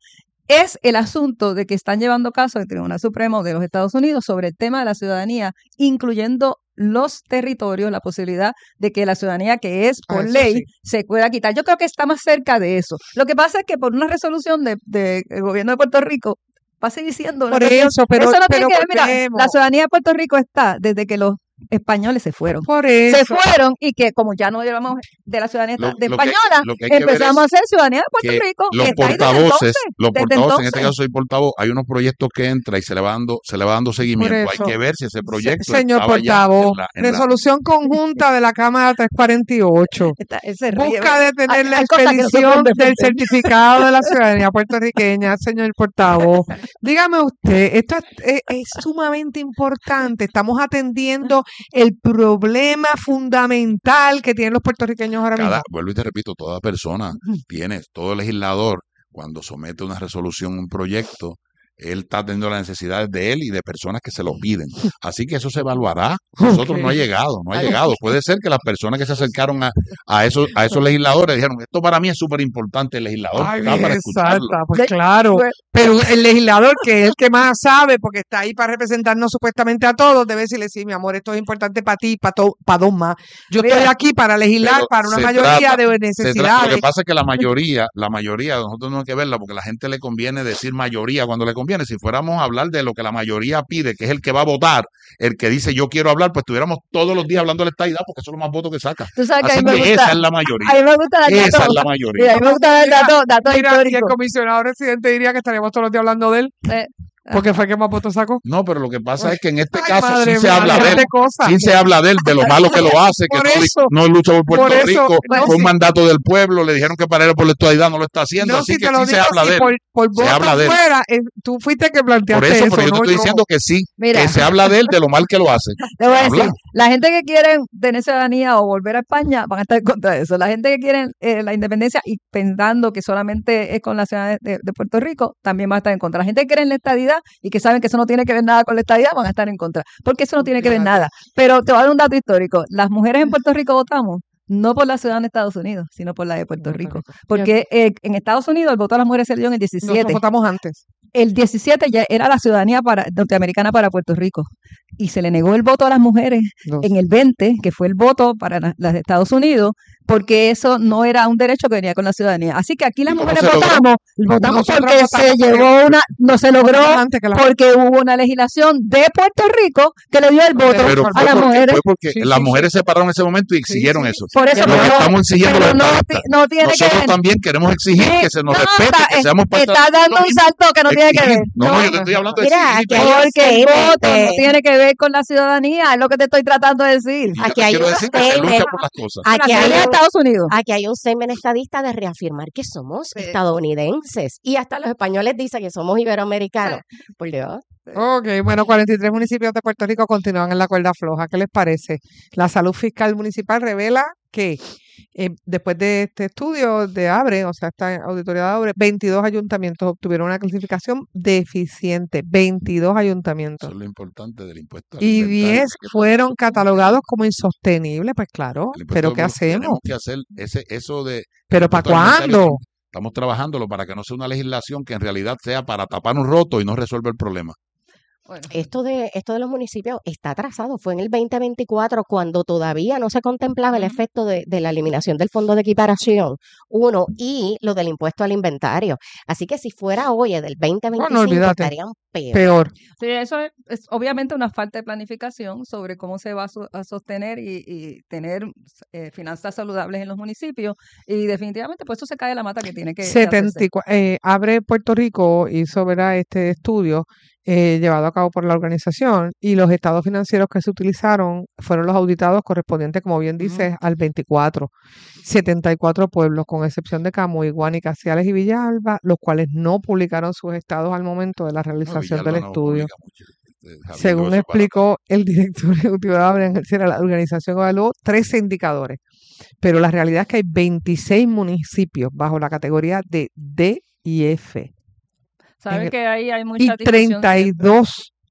es el asunto de que están llevando caso el Tribunal Supremo de los Estados Unidos sobre el tema de la ciudadanía, incluyendo los territorios, la posibilidad de que la ciudadanía que es por Ah, eso ley sí. se pueda quitar. Yo creo que está más cerca de eso. Lo que pasa es que por una resolución del de, el gobierno de Puerto Rico va a seguir siendo una Por cuestión- eso, pero- eso no pero tiene que ver, mira, volvemos. la ciudadanía de Puerto Rico está desde que los españoles se fueron. Por eso. Se fueron y que como ya no llevamos de la ciudadanía Lo- de lo que- española, lo que hay que ver empezamos es a hacer ciudadanía de Puerto que Rico. los que está ahí desde portavoces, entonces, los desde portavoces, en este entonces. caso soy portavoz, hay unos proyectos que entra y se le va dando, se le va dando seguimiento. eso. Hay que ver si ese proyecto Se- Señor estaba ya portavoz, en la- en la- resolución conjunta de la Cámara trescientos cuarenta y ocho. Está- él se ríe, Busca ¿ves? detener la Hay cosas que nosotros expedición del defendemos. certificado de la ciudadanía puertorriqueña, señor portavoz. Dígame usted, esto es, es- es sumamente importante. Estamos atendiendo el problema fundamental que tienen los puertorriqueños ahora mismo. cada, vuelvo y te repito, toda persona tiene, todo legislador, cuando somete una resolución, un proyecto, él está teniendo las necesidades de él y de personas que se lo piden. Así que eso se evaluará. Nosotros no ha Ok. llegado, no ha llegado. Puede ser que las personas que se acercaron a, a esos, a esos legisladores dijeron, esto para mí es súper importante, el legislador Ay, está para escucharlo. exacta, pues claro. Pero el legislador, que es el que más sabe, porque está ahí para representarnos supuestamente a todos, debe decirle, sí, mi amor, esto es importante para ti, para para dos más. Yo estoy aquí para legislar Pero para una se mayoría trata- de se trata- necesidades. Lo que pasa es que la mayoría, la mayoría, nosotros tenemos que verla porque a la gente le conviene decir mayoría cuando le conviene. Si fuéramos a hablar de lo que la mayoría pide, que es el que va a votar, el que dice yo quiero hablar, pues estuviéramos todos los días hablando de la estadidad porque eso es lo más votos que saca. Tú sabes que a Así mí me que gusta- esa es la mayoría. A mí me gusta dar Esa datos- es la mayoría. Mira, a mí me gusta dar Mira, datos, datos mira, y el históricos. comisionado residente diría que estaríamos todos los días hablando de él, Eh, porque fue el que más votos sacó. No, pero lo que pasa es que en este Ay, caso madre sí se mía, habla de él, grande cosa. sí se habla de él, de lo malo que lo hace, que Por no, eso- no lucha por Puerto por eso, Rico, no, fue un sí. mandato del pueblo, le dijeron que para él por la estadidad no lo está haciendo, No, así si que te lo sí se digo habla así, de él. por, por Se voto habla de él. fuera, eh, tú fuiste el que planteaste Por eso, eso, pero yo te ¿no? estoy Yo- diciendo que sí, Mira. que se habla de él, de lo mal que lo hace. Te voy a Se decir, habla. la gente que quiere tener ciudadanía o volver a España van a estar en contra de eso. La gente que quiere eh, la independencia y pensando que solamente es con la ciudad de, de Puerto Rico, también va a estar en contra. La gente que quiere la estadidad y que saben que eso no tiene que ver nada con la estadidad, van a estar en contra. Porque eso no tiene que ver nada. Pero te voy a dar un dato histórico. Las mujeres en Puerto Rico votamos no por la ciudadanía de Estados Unidos, sino por la de Puerto Rico. Porque eh, en Estados Unidos el voto a las mujeres se dio en el diecisiete. Nosotros votamos antes. El diecisiete ya era la ciudadanía para, norteamericana para Puerto Rico y se le negó el voto a las mujeres No. en el veinte, que fue el voto para la- las de Estados Unidos, porque eso no era un derecho que venía con la ciudadanía. Así que aquí las ¿Y cómo mujeres se logró? votamos, votamos Nosotros porque votamos se porque- llevó una, no se logró Votamos antes que la- porque hubo una legislación de Puerto Rico que le dio el voto Pero a fue las porque, mujeres. fue porque Sí, las sí, mujeres se pararon en ese momento y exigieron sí. eso. Por eso, lo que pero- estamos exigiendo los pero no, estadistas. ti- no tiene que Nosotros ver. también queremos exigir Sí, que se nos no, respete, está- que seamos parte Está de dando lo un mismo. salto que no tiene que Exigir. ver. No, no, yo te estoy hablando de Mira, exigir. aquí hay un Porque el statement voto no de- tiene que ver con la ciudadanía, es lo que te estoy tratando de decir. Y yo Aquí te hay quiero un decir que se statement. lucha por las cosas. Aquí La hay ciudadanía de un- Estados Unidos. Aquí hay un semen estadista de reafirmar que somos estadounidenses y hasta los españoles dicen que somos iberoamericanos. Por Dios. Ok, bueno, cuarenta y tres municipios de Puerto Rico continúan en la cuerda floja. ¿Qué les parece? La salud fiscal municipal revela que eh, después de este estudio de ABRE, o sea, esta auditoría de ABRE, veintidós ayuntamientos obtuvieron una clasificación deficiente. veintidós Eso ayuntamientos. es lo importante del impuesto al Y inventario. diez ¿Qué pasa? fueron catalogados como insostenibles. Pues claro, El impuesto pero al- ¿qué hacemos? Tenemos que hacer ese, eso de... ¿Pero el para impuesto al inventario, cuándo? Estamos, estamos trabajándolo para que no sea una legislación que en realidad sea para tapar un roto y no resuelve el problema. Bueno, Esto de, esto de los municipios está atrasado. Fue en el veinte veinticuatro cuando todavía no se contemplaba el efecto de, de la eliminación del fondo de equiparación, uno, y lo del impuesto al inventario. Así que si fuera hoy, el del veinte veinticinco, olvídate. estarían peor. Peor. sí, eso es, es obviamente una falta de planificación sobre cómo se va a, so- a sostener y, y tener eh, finanzas saludables en los municipios y definitivamente pues eso se cae de la mata que tiene que, que setenta hacerse. y cuatro, eh, Abre Puerto Rico hizo ¿verdad? Este estudio eh, llevado a cabo por la organización y los estados financieros que se utilizaron fueron los auditados correspondientes, como bien dices, al veinticuatro. setenta y cuatro pueblos, con excepción de Camuy, Guánica, Ciales y Villalba, los cuales no publicaron sus estados al momento de la No, realización Villalba del no estudio. publica mucho. Este, Javier, Según eso para- explicó el director ejecutivo de Abre, Ángel Sierra, la organización evaluó trece indicadores, pero la realidad es que hay veintiséis municipios bajo la categoría de D y F Sabe en el- que ahí hay mucha y discusión siempre. treinta y dos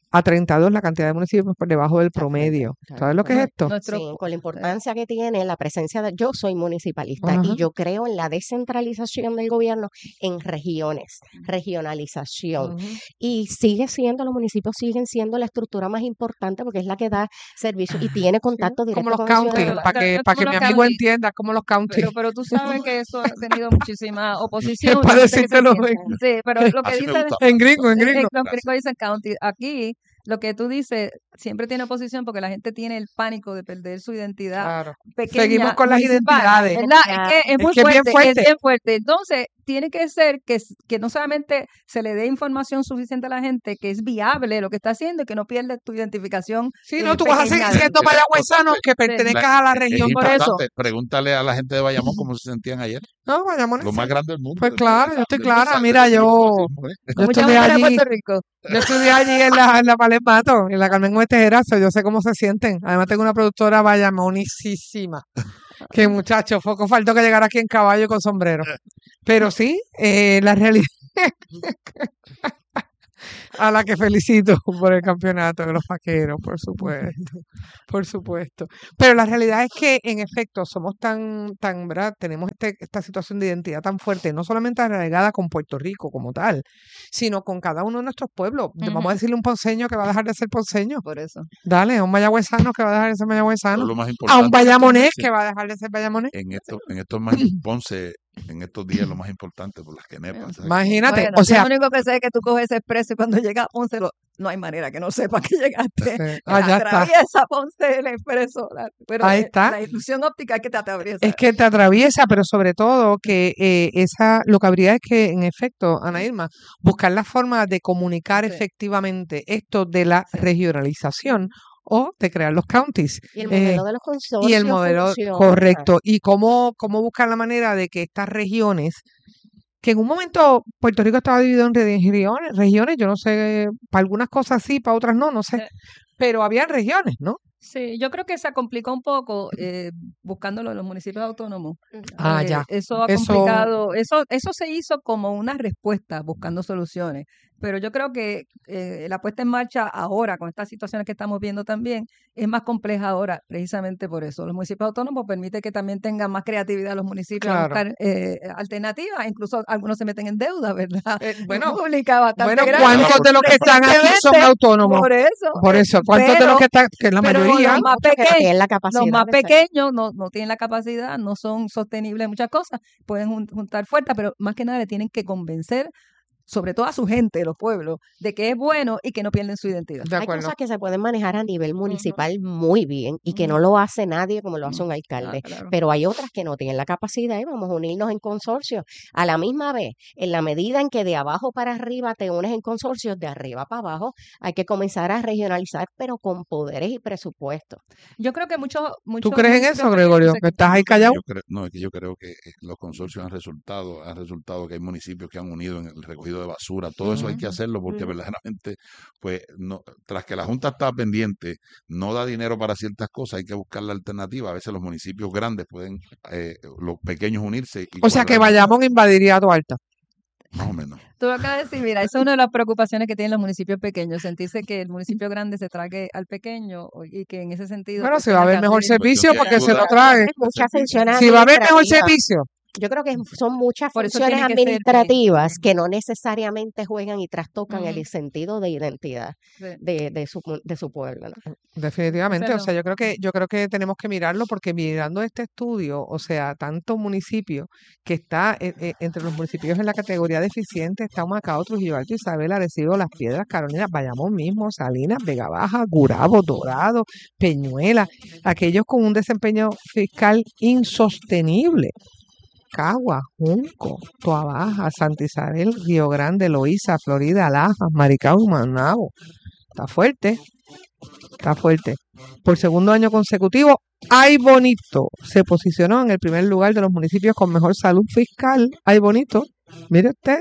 a treinta y dos la cantidad de municipios por debajo del promedio. ¿Sabes lo que es esto? Sí, con la importancia que tiene la presencia de... Yo soy municipalista Ajá. y yo creo en la descentralización del gobierno en regiones, regionalización. Ujú. Y sigue siendo, los municipios siguen siendo la estructura más importante porque es la que da servicio y tiene contacto directo Como los con el counties, ciudadano. para que, Es para que como mi los amigo counties. entienda, como los counties. Pero, pero tú sabes que eso ha tenido muchísima oposición. Es para yo sé que se decírtelo siente. Sí, pero lo que Así me dice... gusta. En gringo, en Eh, gringo. Los gringos dicen county. Aquí, lo que tú dices, siempre tiene oposición porque la gente tiene el pánico de perder su identidad Claro. pequeña. Seguimos con las municipal, identidades. ¿verdad? Es que es Es muy que es bien fuerte, fuerte. es bien fuerte. Entonces, tiene que ser que, s- que no solamente se le dé información suficiente a la gente, que es viable lo que está haciendo y que no pierdes tu identificación. Sí, eh, no, tú vas a seguir pequeña. siendo mayagüezano que pertenezcas a la Es región. Por eso. importante, pregúntale a la gente de Bayamón cómo se sentían ayer. No, Bayamón. Lo más grande del mundo. Pues del claro, yo estoy del clara. desastre Mira, del yo, racismo, ¿eh? yo Mucha estudié bandera de allí, Puerto Rico. yo estudié allí en la, en la Palemato, en la Carmen Gómez Tejerazo, yo sé cómo se sienten. Además tengo una productora bayamonicísima. Que muchacho, poco faltó que llegara aquí en caballo y con sombrero. Pero sí, eh, la realidad a la que felicito por el campeonato de los vaqueros, por supuesto, por supuesto. Pero la realidad es que, en efecto, somos tan, tan, ¿verdad? Tenemos este, esta situación de identidad tan fuerte, no solamente arraigada con Puerto Rico como tal, sino con cada uno de nuestros pueblos. Vamos a decirle a un ponceño que va a dejar de ser ponceño. Por eso. Dale, a un mayagüezano que va a dejar de ser mayagüezano. Pero lo más A un importante, bayamonés sí, que va a dejar de ser bayamonés. en esto, en estos más, Ponce, en estos días lo más importante por las quenepas. ¿sabes? Imagínate, Bueno, o yo sea, lo único que sé es que tú coges ese expreso y cuando llegas a Ponce lo- no hay manera que no sepa que llegaste. Sí. Ah, ya está. Atraviesa Ponce el expreso. la- Pero Ahí eh, está. la ilusión óptica es que te atraviesa. Es que te atraviesa, pero sobre todo que eh, esa, lo que habría es que, en efecto, Ana Irma, buscar la forma de comunicar Sí. efectivamente esto de la regionalización o de crear los counties. Y el Eh, modelo de los consorcios y el modelo funciona. correcto. Y cómo, cómo buscar la manera de que estas regiones, que en un momento Puerto Rico estaba dividido en regiones, regiones, yo no sé, para algunas cosas sí, para otras no, no sé, pero había regiones, ¿no? Sí, yo creo que se complicó un poco eh, buscándolo en los municipios autónomos. Ah, Eh, ya. Eso ha Eso- complicado, eso, eso se hizo como una respuesta buscando soluciones. Pero yo creo que eh, la puesta en marcha ahora, con estas situaciones que estamos viendo también, es más compleja ahora, precisamente por eso. Los municipios autónomos permiten que también tengan más creatividad los municipios a Claro. buscar eh, alternativas, incluso algunos se meten en deuda, ¿verdad? Eh, bueno, Pública bastante Bueno, grande. ¿cuántos de los que están aquí son Recientemente, autónomos? Por eso. Por eh, eso, ¿cuántos de los pero- que están, que es la pero mayoría? los más Muchos que no pequeños, tienen la los capacidad más de hacer. pequeños no, no tienen la capacidad, no son sostenibles en muchas cosas, pueden jun- juntar fuerzas, pero más que nada le tienen que convencer, sobre todo a su gente, los pueblos, de que es bueno y que no pierden su identidad. De Hay acuerdo. cosas que se pueden manejar a nivel municipal muy bien y que no lo hace nadie como lo hace un alcalde, claro. pero hay otras que no tienen la capacidad y vamos a unirnos en consorcios. A la misma vez, en la medida en que de abajo para arriba te unes en consorcios, de arriba para abajo, hay que comenzar a regionalizar, pero con poderes y presupuestos. Yo creo que muchos... ¿Tú muchos crees en municipios eso, Gregorio? pequeños ¿Que se- estás ahí callado? Yo creo, no, es que yo creo que eh, los consorcios han resultado, han resultado que hay municipios que han unido en el recogido de basura. Todo eso hay que hacerlo porque Ujú. verdaderamente, pues, no, tras que la Junta está pendiente, no da dinero para ciertas cosas, hay que buscar la alternativa. A veces los municipios grandes pueden, eh, los pequeños unirse. Y O sea, que cuadrar, Bayamón invadiría a Duarte. más o menos. Tú lo acabas de decir, mira, esa es una de las preocupaciones que tienen los municipios pequeños, sentirse que el municipio grande se trague al pequeño o- y que en ese sentido... Bueno, pues, si va a tenga haber que mejor abrir- servicio, Yo porque quiero se lo ayudar. trague. Es muchas funciones Si va a haber mejor administrativas. servicio. Yo creo que son muchas Por eso funciones tiene que ser administrativas que no necesariamente juegan y trastocan Ujú. el sentido de identidad Sí. de, de su, de su pueblo, ¿no? Definitivamente, o Hacerlo. sea, yo creo que yo creo que tenemos que mirarlo porque mirando este estudio, o sea, tantos municipios que está eh, eh, entre los municipios en la categoría deficiente, está Humacao, Trujillo Alto, Isabel, Arecibo, Las Piedras, Carolina, Bayamón mismo, Salinas, Vega Baja, Gurabo, Dorado, Peñuela, aquellos con un desempeño fiscal insostenible. Cagua, Junco, Toabaja, Santa Isabel, Río Grande, Loíza, Florida, Lajas, Maricao y Manabo. Está fuerte, está fuerte. Por segundo año consecutivo, Ay Bonito se posicionó en el primer lugar de los municipios con mejor salud fiscal. Ay Bonito, mire usted.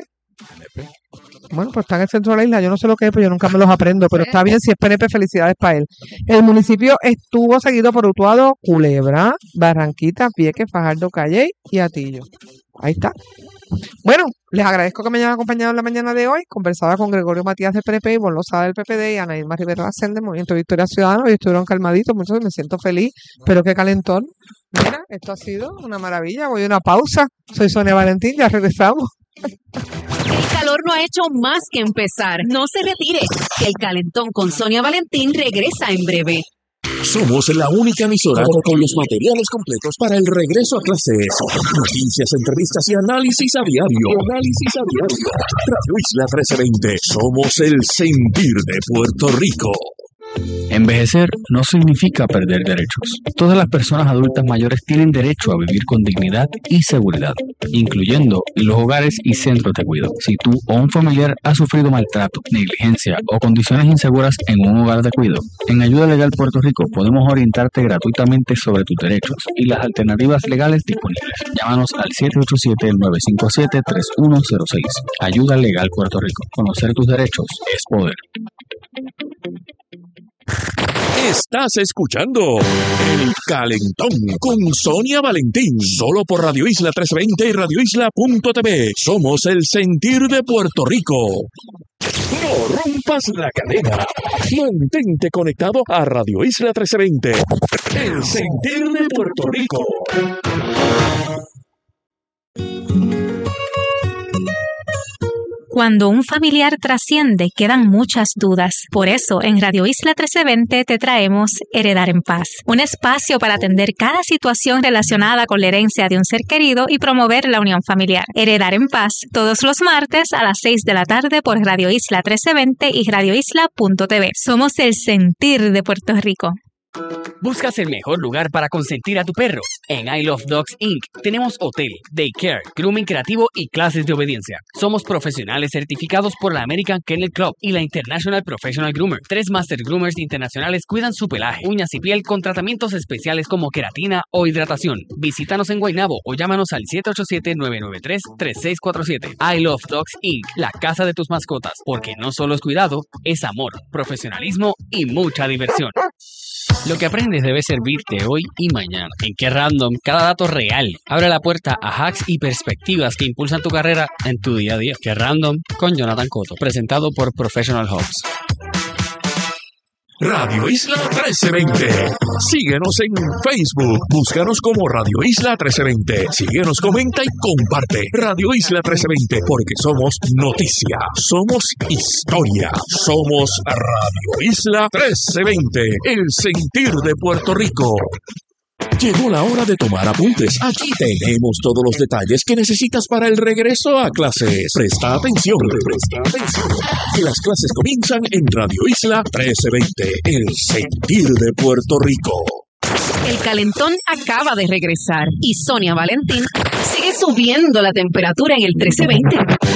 Bueno, pues está en el centro de la isla, yo no sé lo que es, pero yo nunca me los aprendo, pero está bien, si es P N P, felicidades para él. El municipio estuvo seguido por Utuado, Culebra, Barranquita, Vieques, Fajardo, Calley y Atillo. Ahí está. Bueno, les agradezco que me hayan acompañado en la mañana de hoy. Conversaba con Gregorio Matías del P N P, Ivonne Lozada del P P D y Ana Irma Rivera Lacén del Movimiento Victoria Ciudadana. Hoy estuvieron calmaditos, muchachos, me siento feliz, pero qué calentón. Mira, esto ha sido una maravilla. Voy a una pausa. Soy Sonia Valentín, ya regresamos. El calor no ha hecho más que empezar. No se retire. El calentón con Sonia Valentín regresa en breve. Somos la única emisora con los materiales completos para el regreso a clases. Noticias, entrevistas y análisis a diario. Análisis a diario. Radio Isla trece veinte. Somos el sentir de Puerto Rico. Envejecer no significa perder derechos. Todas las personas adultas mayores tienen derecho a vivir con dignidad y seguridad, incluyendo en los hogares y centros de cuidado. Si tú o un familiar ha sufrido maltrato, negligencia o condiciones inseguras en un hogar de cuidado, en Ayuda Legal Puerto Rico podemos orientarte gratuitamente sobre tus derechos y las alternativas legales disponibles. Llámanos al siete ocho siete, nueve cinco siete, tres uno cero seis. Ayuda Legal Puerto Rico. Conocer tus derechos es poder. Estás escuchando El Calentón con Sonia Valentín, solo por Radio Isla trescientos veinte y radio isla punto t v. Somos el sentir de Puerto Rico. No rompas la cadena. Mantente conectado a Radio Isla trescientos veinte, el sentir de Puerto Rico. Cuando un familiar trasciende, quedan muchas dudas. Por eso, en Radio Isla trece veinte te traemos Heredar en Paz, un espacio para atender cada situación relacionada con la herencia de un ser querido y promover la unión familiar. Heredar en Paz, todos los martes a las seis de la tarde por Radio Isla trece veinte y radio isla punto t v. Somos el sentir de Puerto Rico. ¿Buscas el mejor lugar para consentir a tu perro? En I Love Dogs incorporated tenemos hotel, daycare, grooming creativo y clases de obediencia. Somos profesionales certificados por la American Kennel Club y la International Professional Groomer. Tres Master Groomers internacionales cuidan su pelaje, uñas y piel con tratamientos especiales como queratina o hidratación. Visítanos en Guaynabo o llámanos al siete ocho siete, nueve nueve tres, tres seis cuatro siete. I Love Dogs incorporated, la casa de tus mascotas, porque no solo es cuidado, es amor, profesionalismo y mucha diversión. Lo que aprendes debe servirte hoy y mañana. En Qué Random, cada dato real abre la puerta a hacks y perspectivas que impulsan tu carrera en tu día a día. Qué Random con Jonathan Cotto, presentado por Professional Hubs. Radio Isla trece veinte. Síguenos en Facebook. Búscanos como Radio Isla trece veinte. Síguenos, comenta y comparte. Radio Isla trece veinte, porque somos noticia, somos historia, somos Radio Isla trece veinte, el sentir de Puerto Rico. Llegó la hora de tomar apuntes. Aquí tenemos todos los detalles que necesitas para el regreso a clases. Presta atención, presta atención. Que las clases comienzan en Radio Isla trece veinte, el sentir de Puerto Rico. El calentón acaba de regresar y Sonia Valentín sigue subiendo la temperatura en el trece veinte.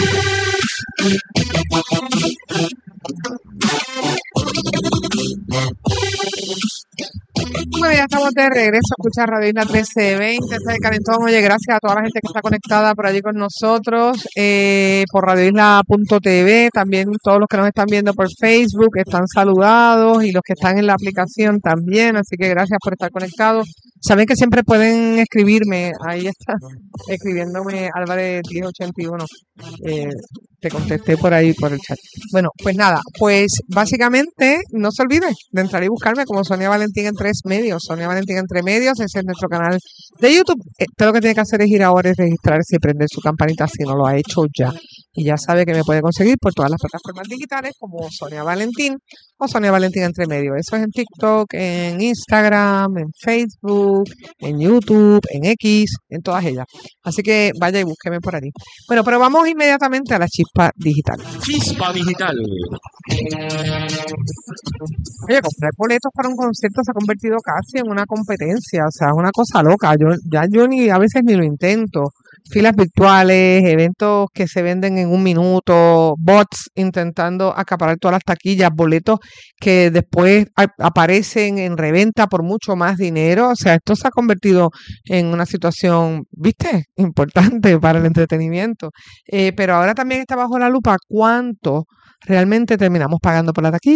Bueno, ya estamos de regreso a escuchar Radio Isla trece veinte, este es el calentón. Oye, gracias a toda la gente que está conectada por allí con nosotros, eh, por radio isla punto t v, también todos los que nos están viendo por Facebook están saludados y los que están en la aplicación también, así que gracias por estar conectados. Saben que siempre pueden escribirme, ahí está, escribiéndome Álvarez diez ochenta y uno, eh, te contesté por ahí por el chat. Bueno, pues nada, pues básicamente no se olvide de entrar y buscarme como Sonia Valentín en tres medios, Sonia Valentín entre medios, ese es nuestro canal de YouTube. Eh, todo lo que tiene que hacer es ir ahora y registrarse y prender su campanita si no lo ha hecho ya. Y ya sabe que me puede conseguir por todas las plataformas digitales como Sonia Valentín o Sonia Valentín entre medios. Eso es en TikTok, en Instagram, en Facebook, en YouTube, en X, en todas ellas. Así que vaya y búsqueme por ahí. Bueno, pero vamos inmediatamente a la chispa digital. Chispa digital. Oye, comprar boletos para un concierto se ha convertido casi en una competencia, o sea, es una cosa loca. Yo ya yo ni a veces ni lo intento. Filas virtuales, eventos que se venden en un minuto, bots intentando acaparar todas las taquillas, boletos que después a- aparecen en reventa por mucho más dinero. O sea, esto se ha convertido en una situación, ¿viste? Importante para el entretenimiento. Eh, pero ahora también está bajo la lupa cuánto realmente terminamos pagando por la taquilla.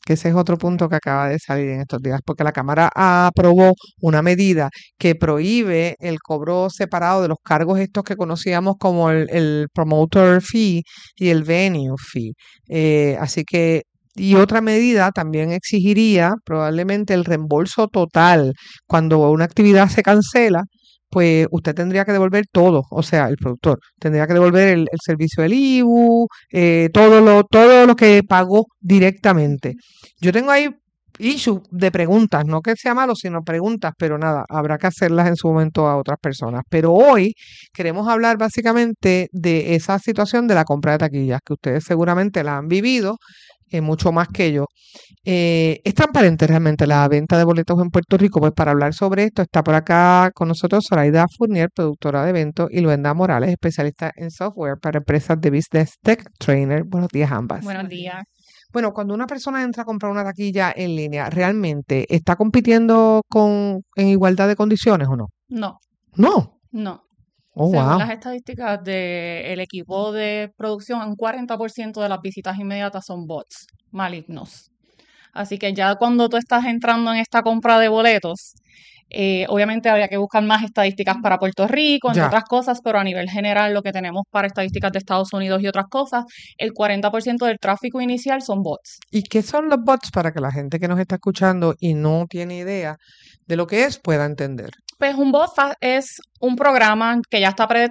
que ese es otro punto que acaba de salir en estos días, porque la Cámara aprobó una medida que prohíbe el cobro separado de los cargos estos que conocíamos como el, el promoter fee y el venue fee. Eh, así que, y otra medida también exigiría probablemente el reembolso total cuando una actividad se cancela. Pues usted tendría que devolver todo, o sea, el productor tendría que devolver el, el servicio del I B U, eh, todo lo todo lo que pagó directamente. Yo tengo ahí issues de preguntas, no que sea malo, sino preguntas, pero nada, habrá que hacerlas en su momento a otras personas. Pero hoy queremos hablar básicamente de esa situación de la compra de taquillas, que ustedes seguramente la han vivido, eh, mucho más que yo. Eh, es transparente realmente la venta de boletos en Puerto Rico. Pues para hablar sobre esto está por acá con nosotros Zoraida Fournier, productora de eventos, y Luenda Morales, especialista en software para empresas de Business Tech Trainer. Buenos días ambas. Buenos días. Bueno, cuando una persona entra a comprar una taquilla en línea, ¿realmente está compitiendo con en igualdad de condiciones o no? No, No. no. Oh, Según wow. las estadísticas del equipo de producción, un cuarenta por ciento de las visitas inmediatas son bots malignos. Así que ya cuando tú estás entrando en esta compra de boletos, eh, obviamente habría que buscar más estadísticas para Puerto Rico, entre Ya. otras cosas, pero a nivel general lo que tenemos para estadísticas de Estados Unidos y otras cosas, el cuarenta por ciento del tráfico inicial son bots. ¿Y qué son los bots para que la gente que nos está escuchando y no tiene idea de lo que es pueda entender? Pues un bot fa- es un programa que ya está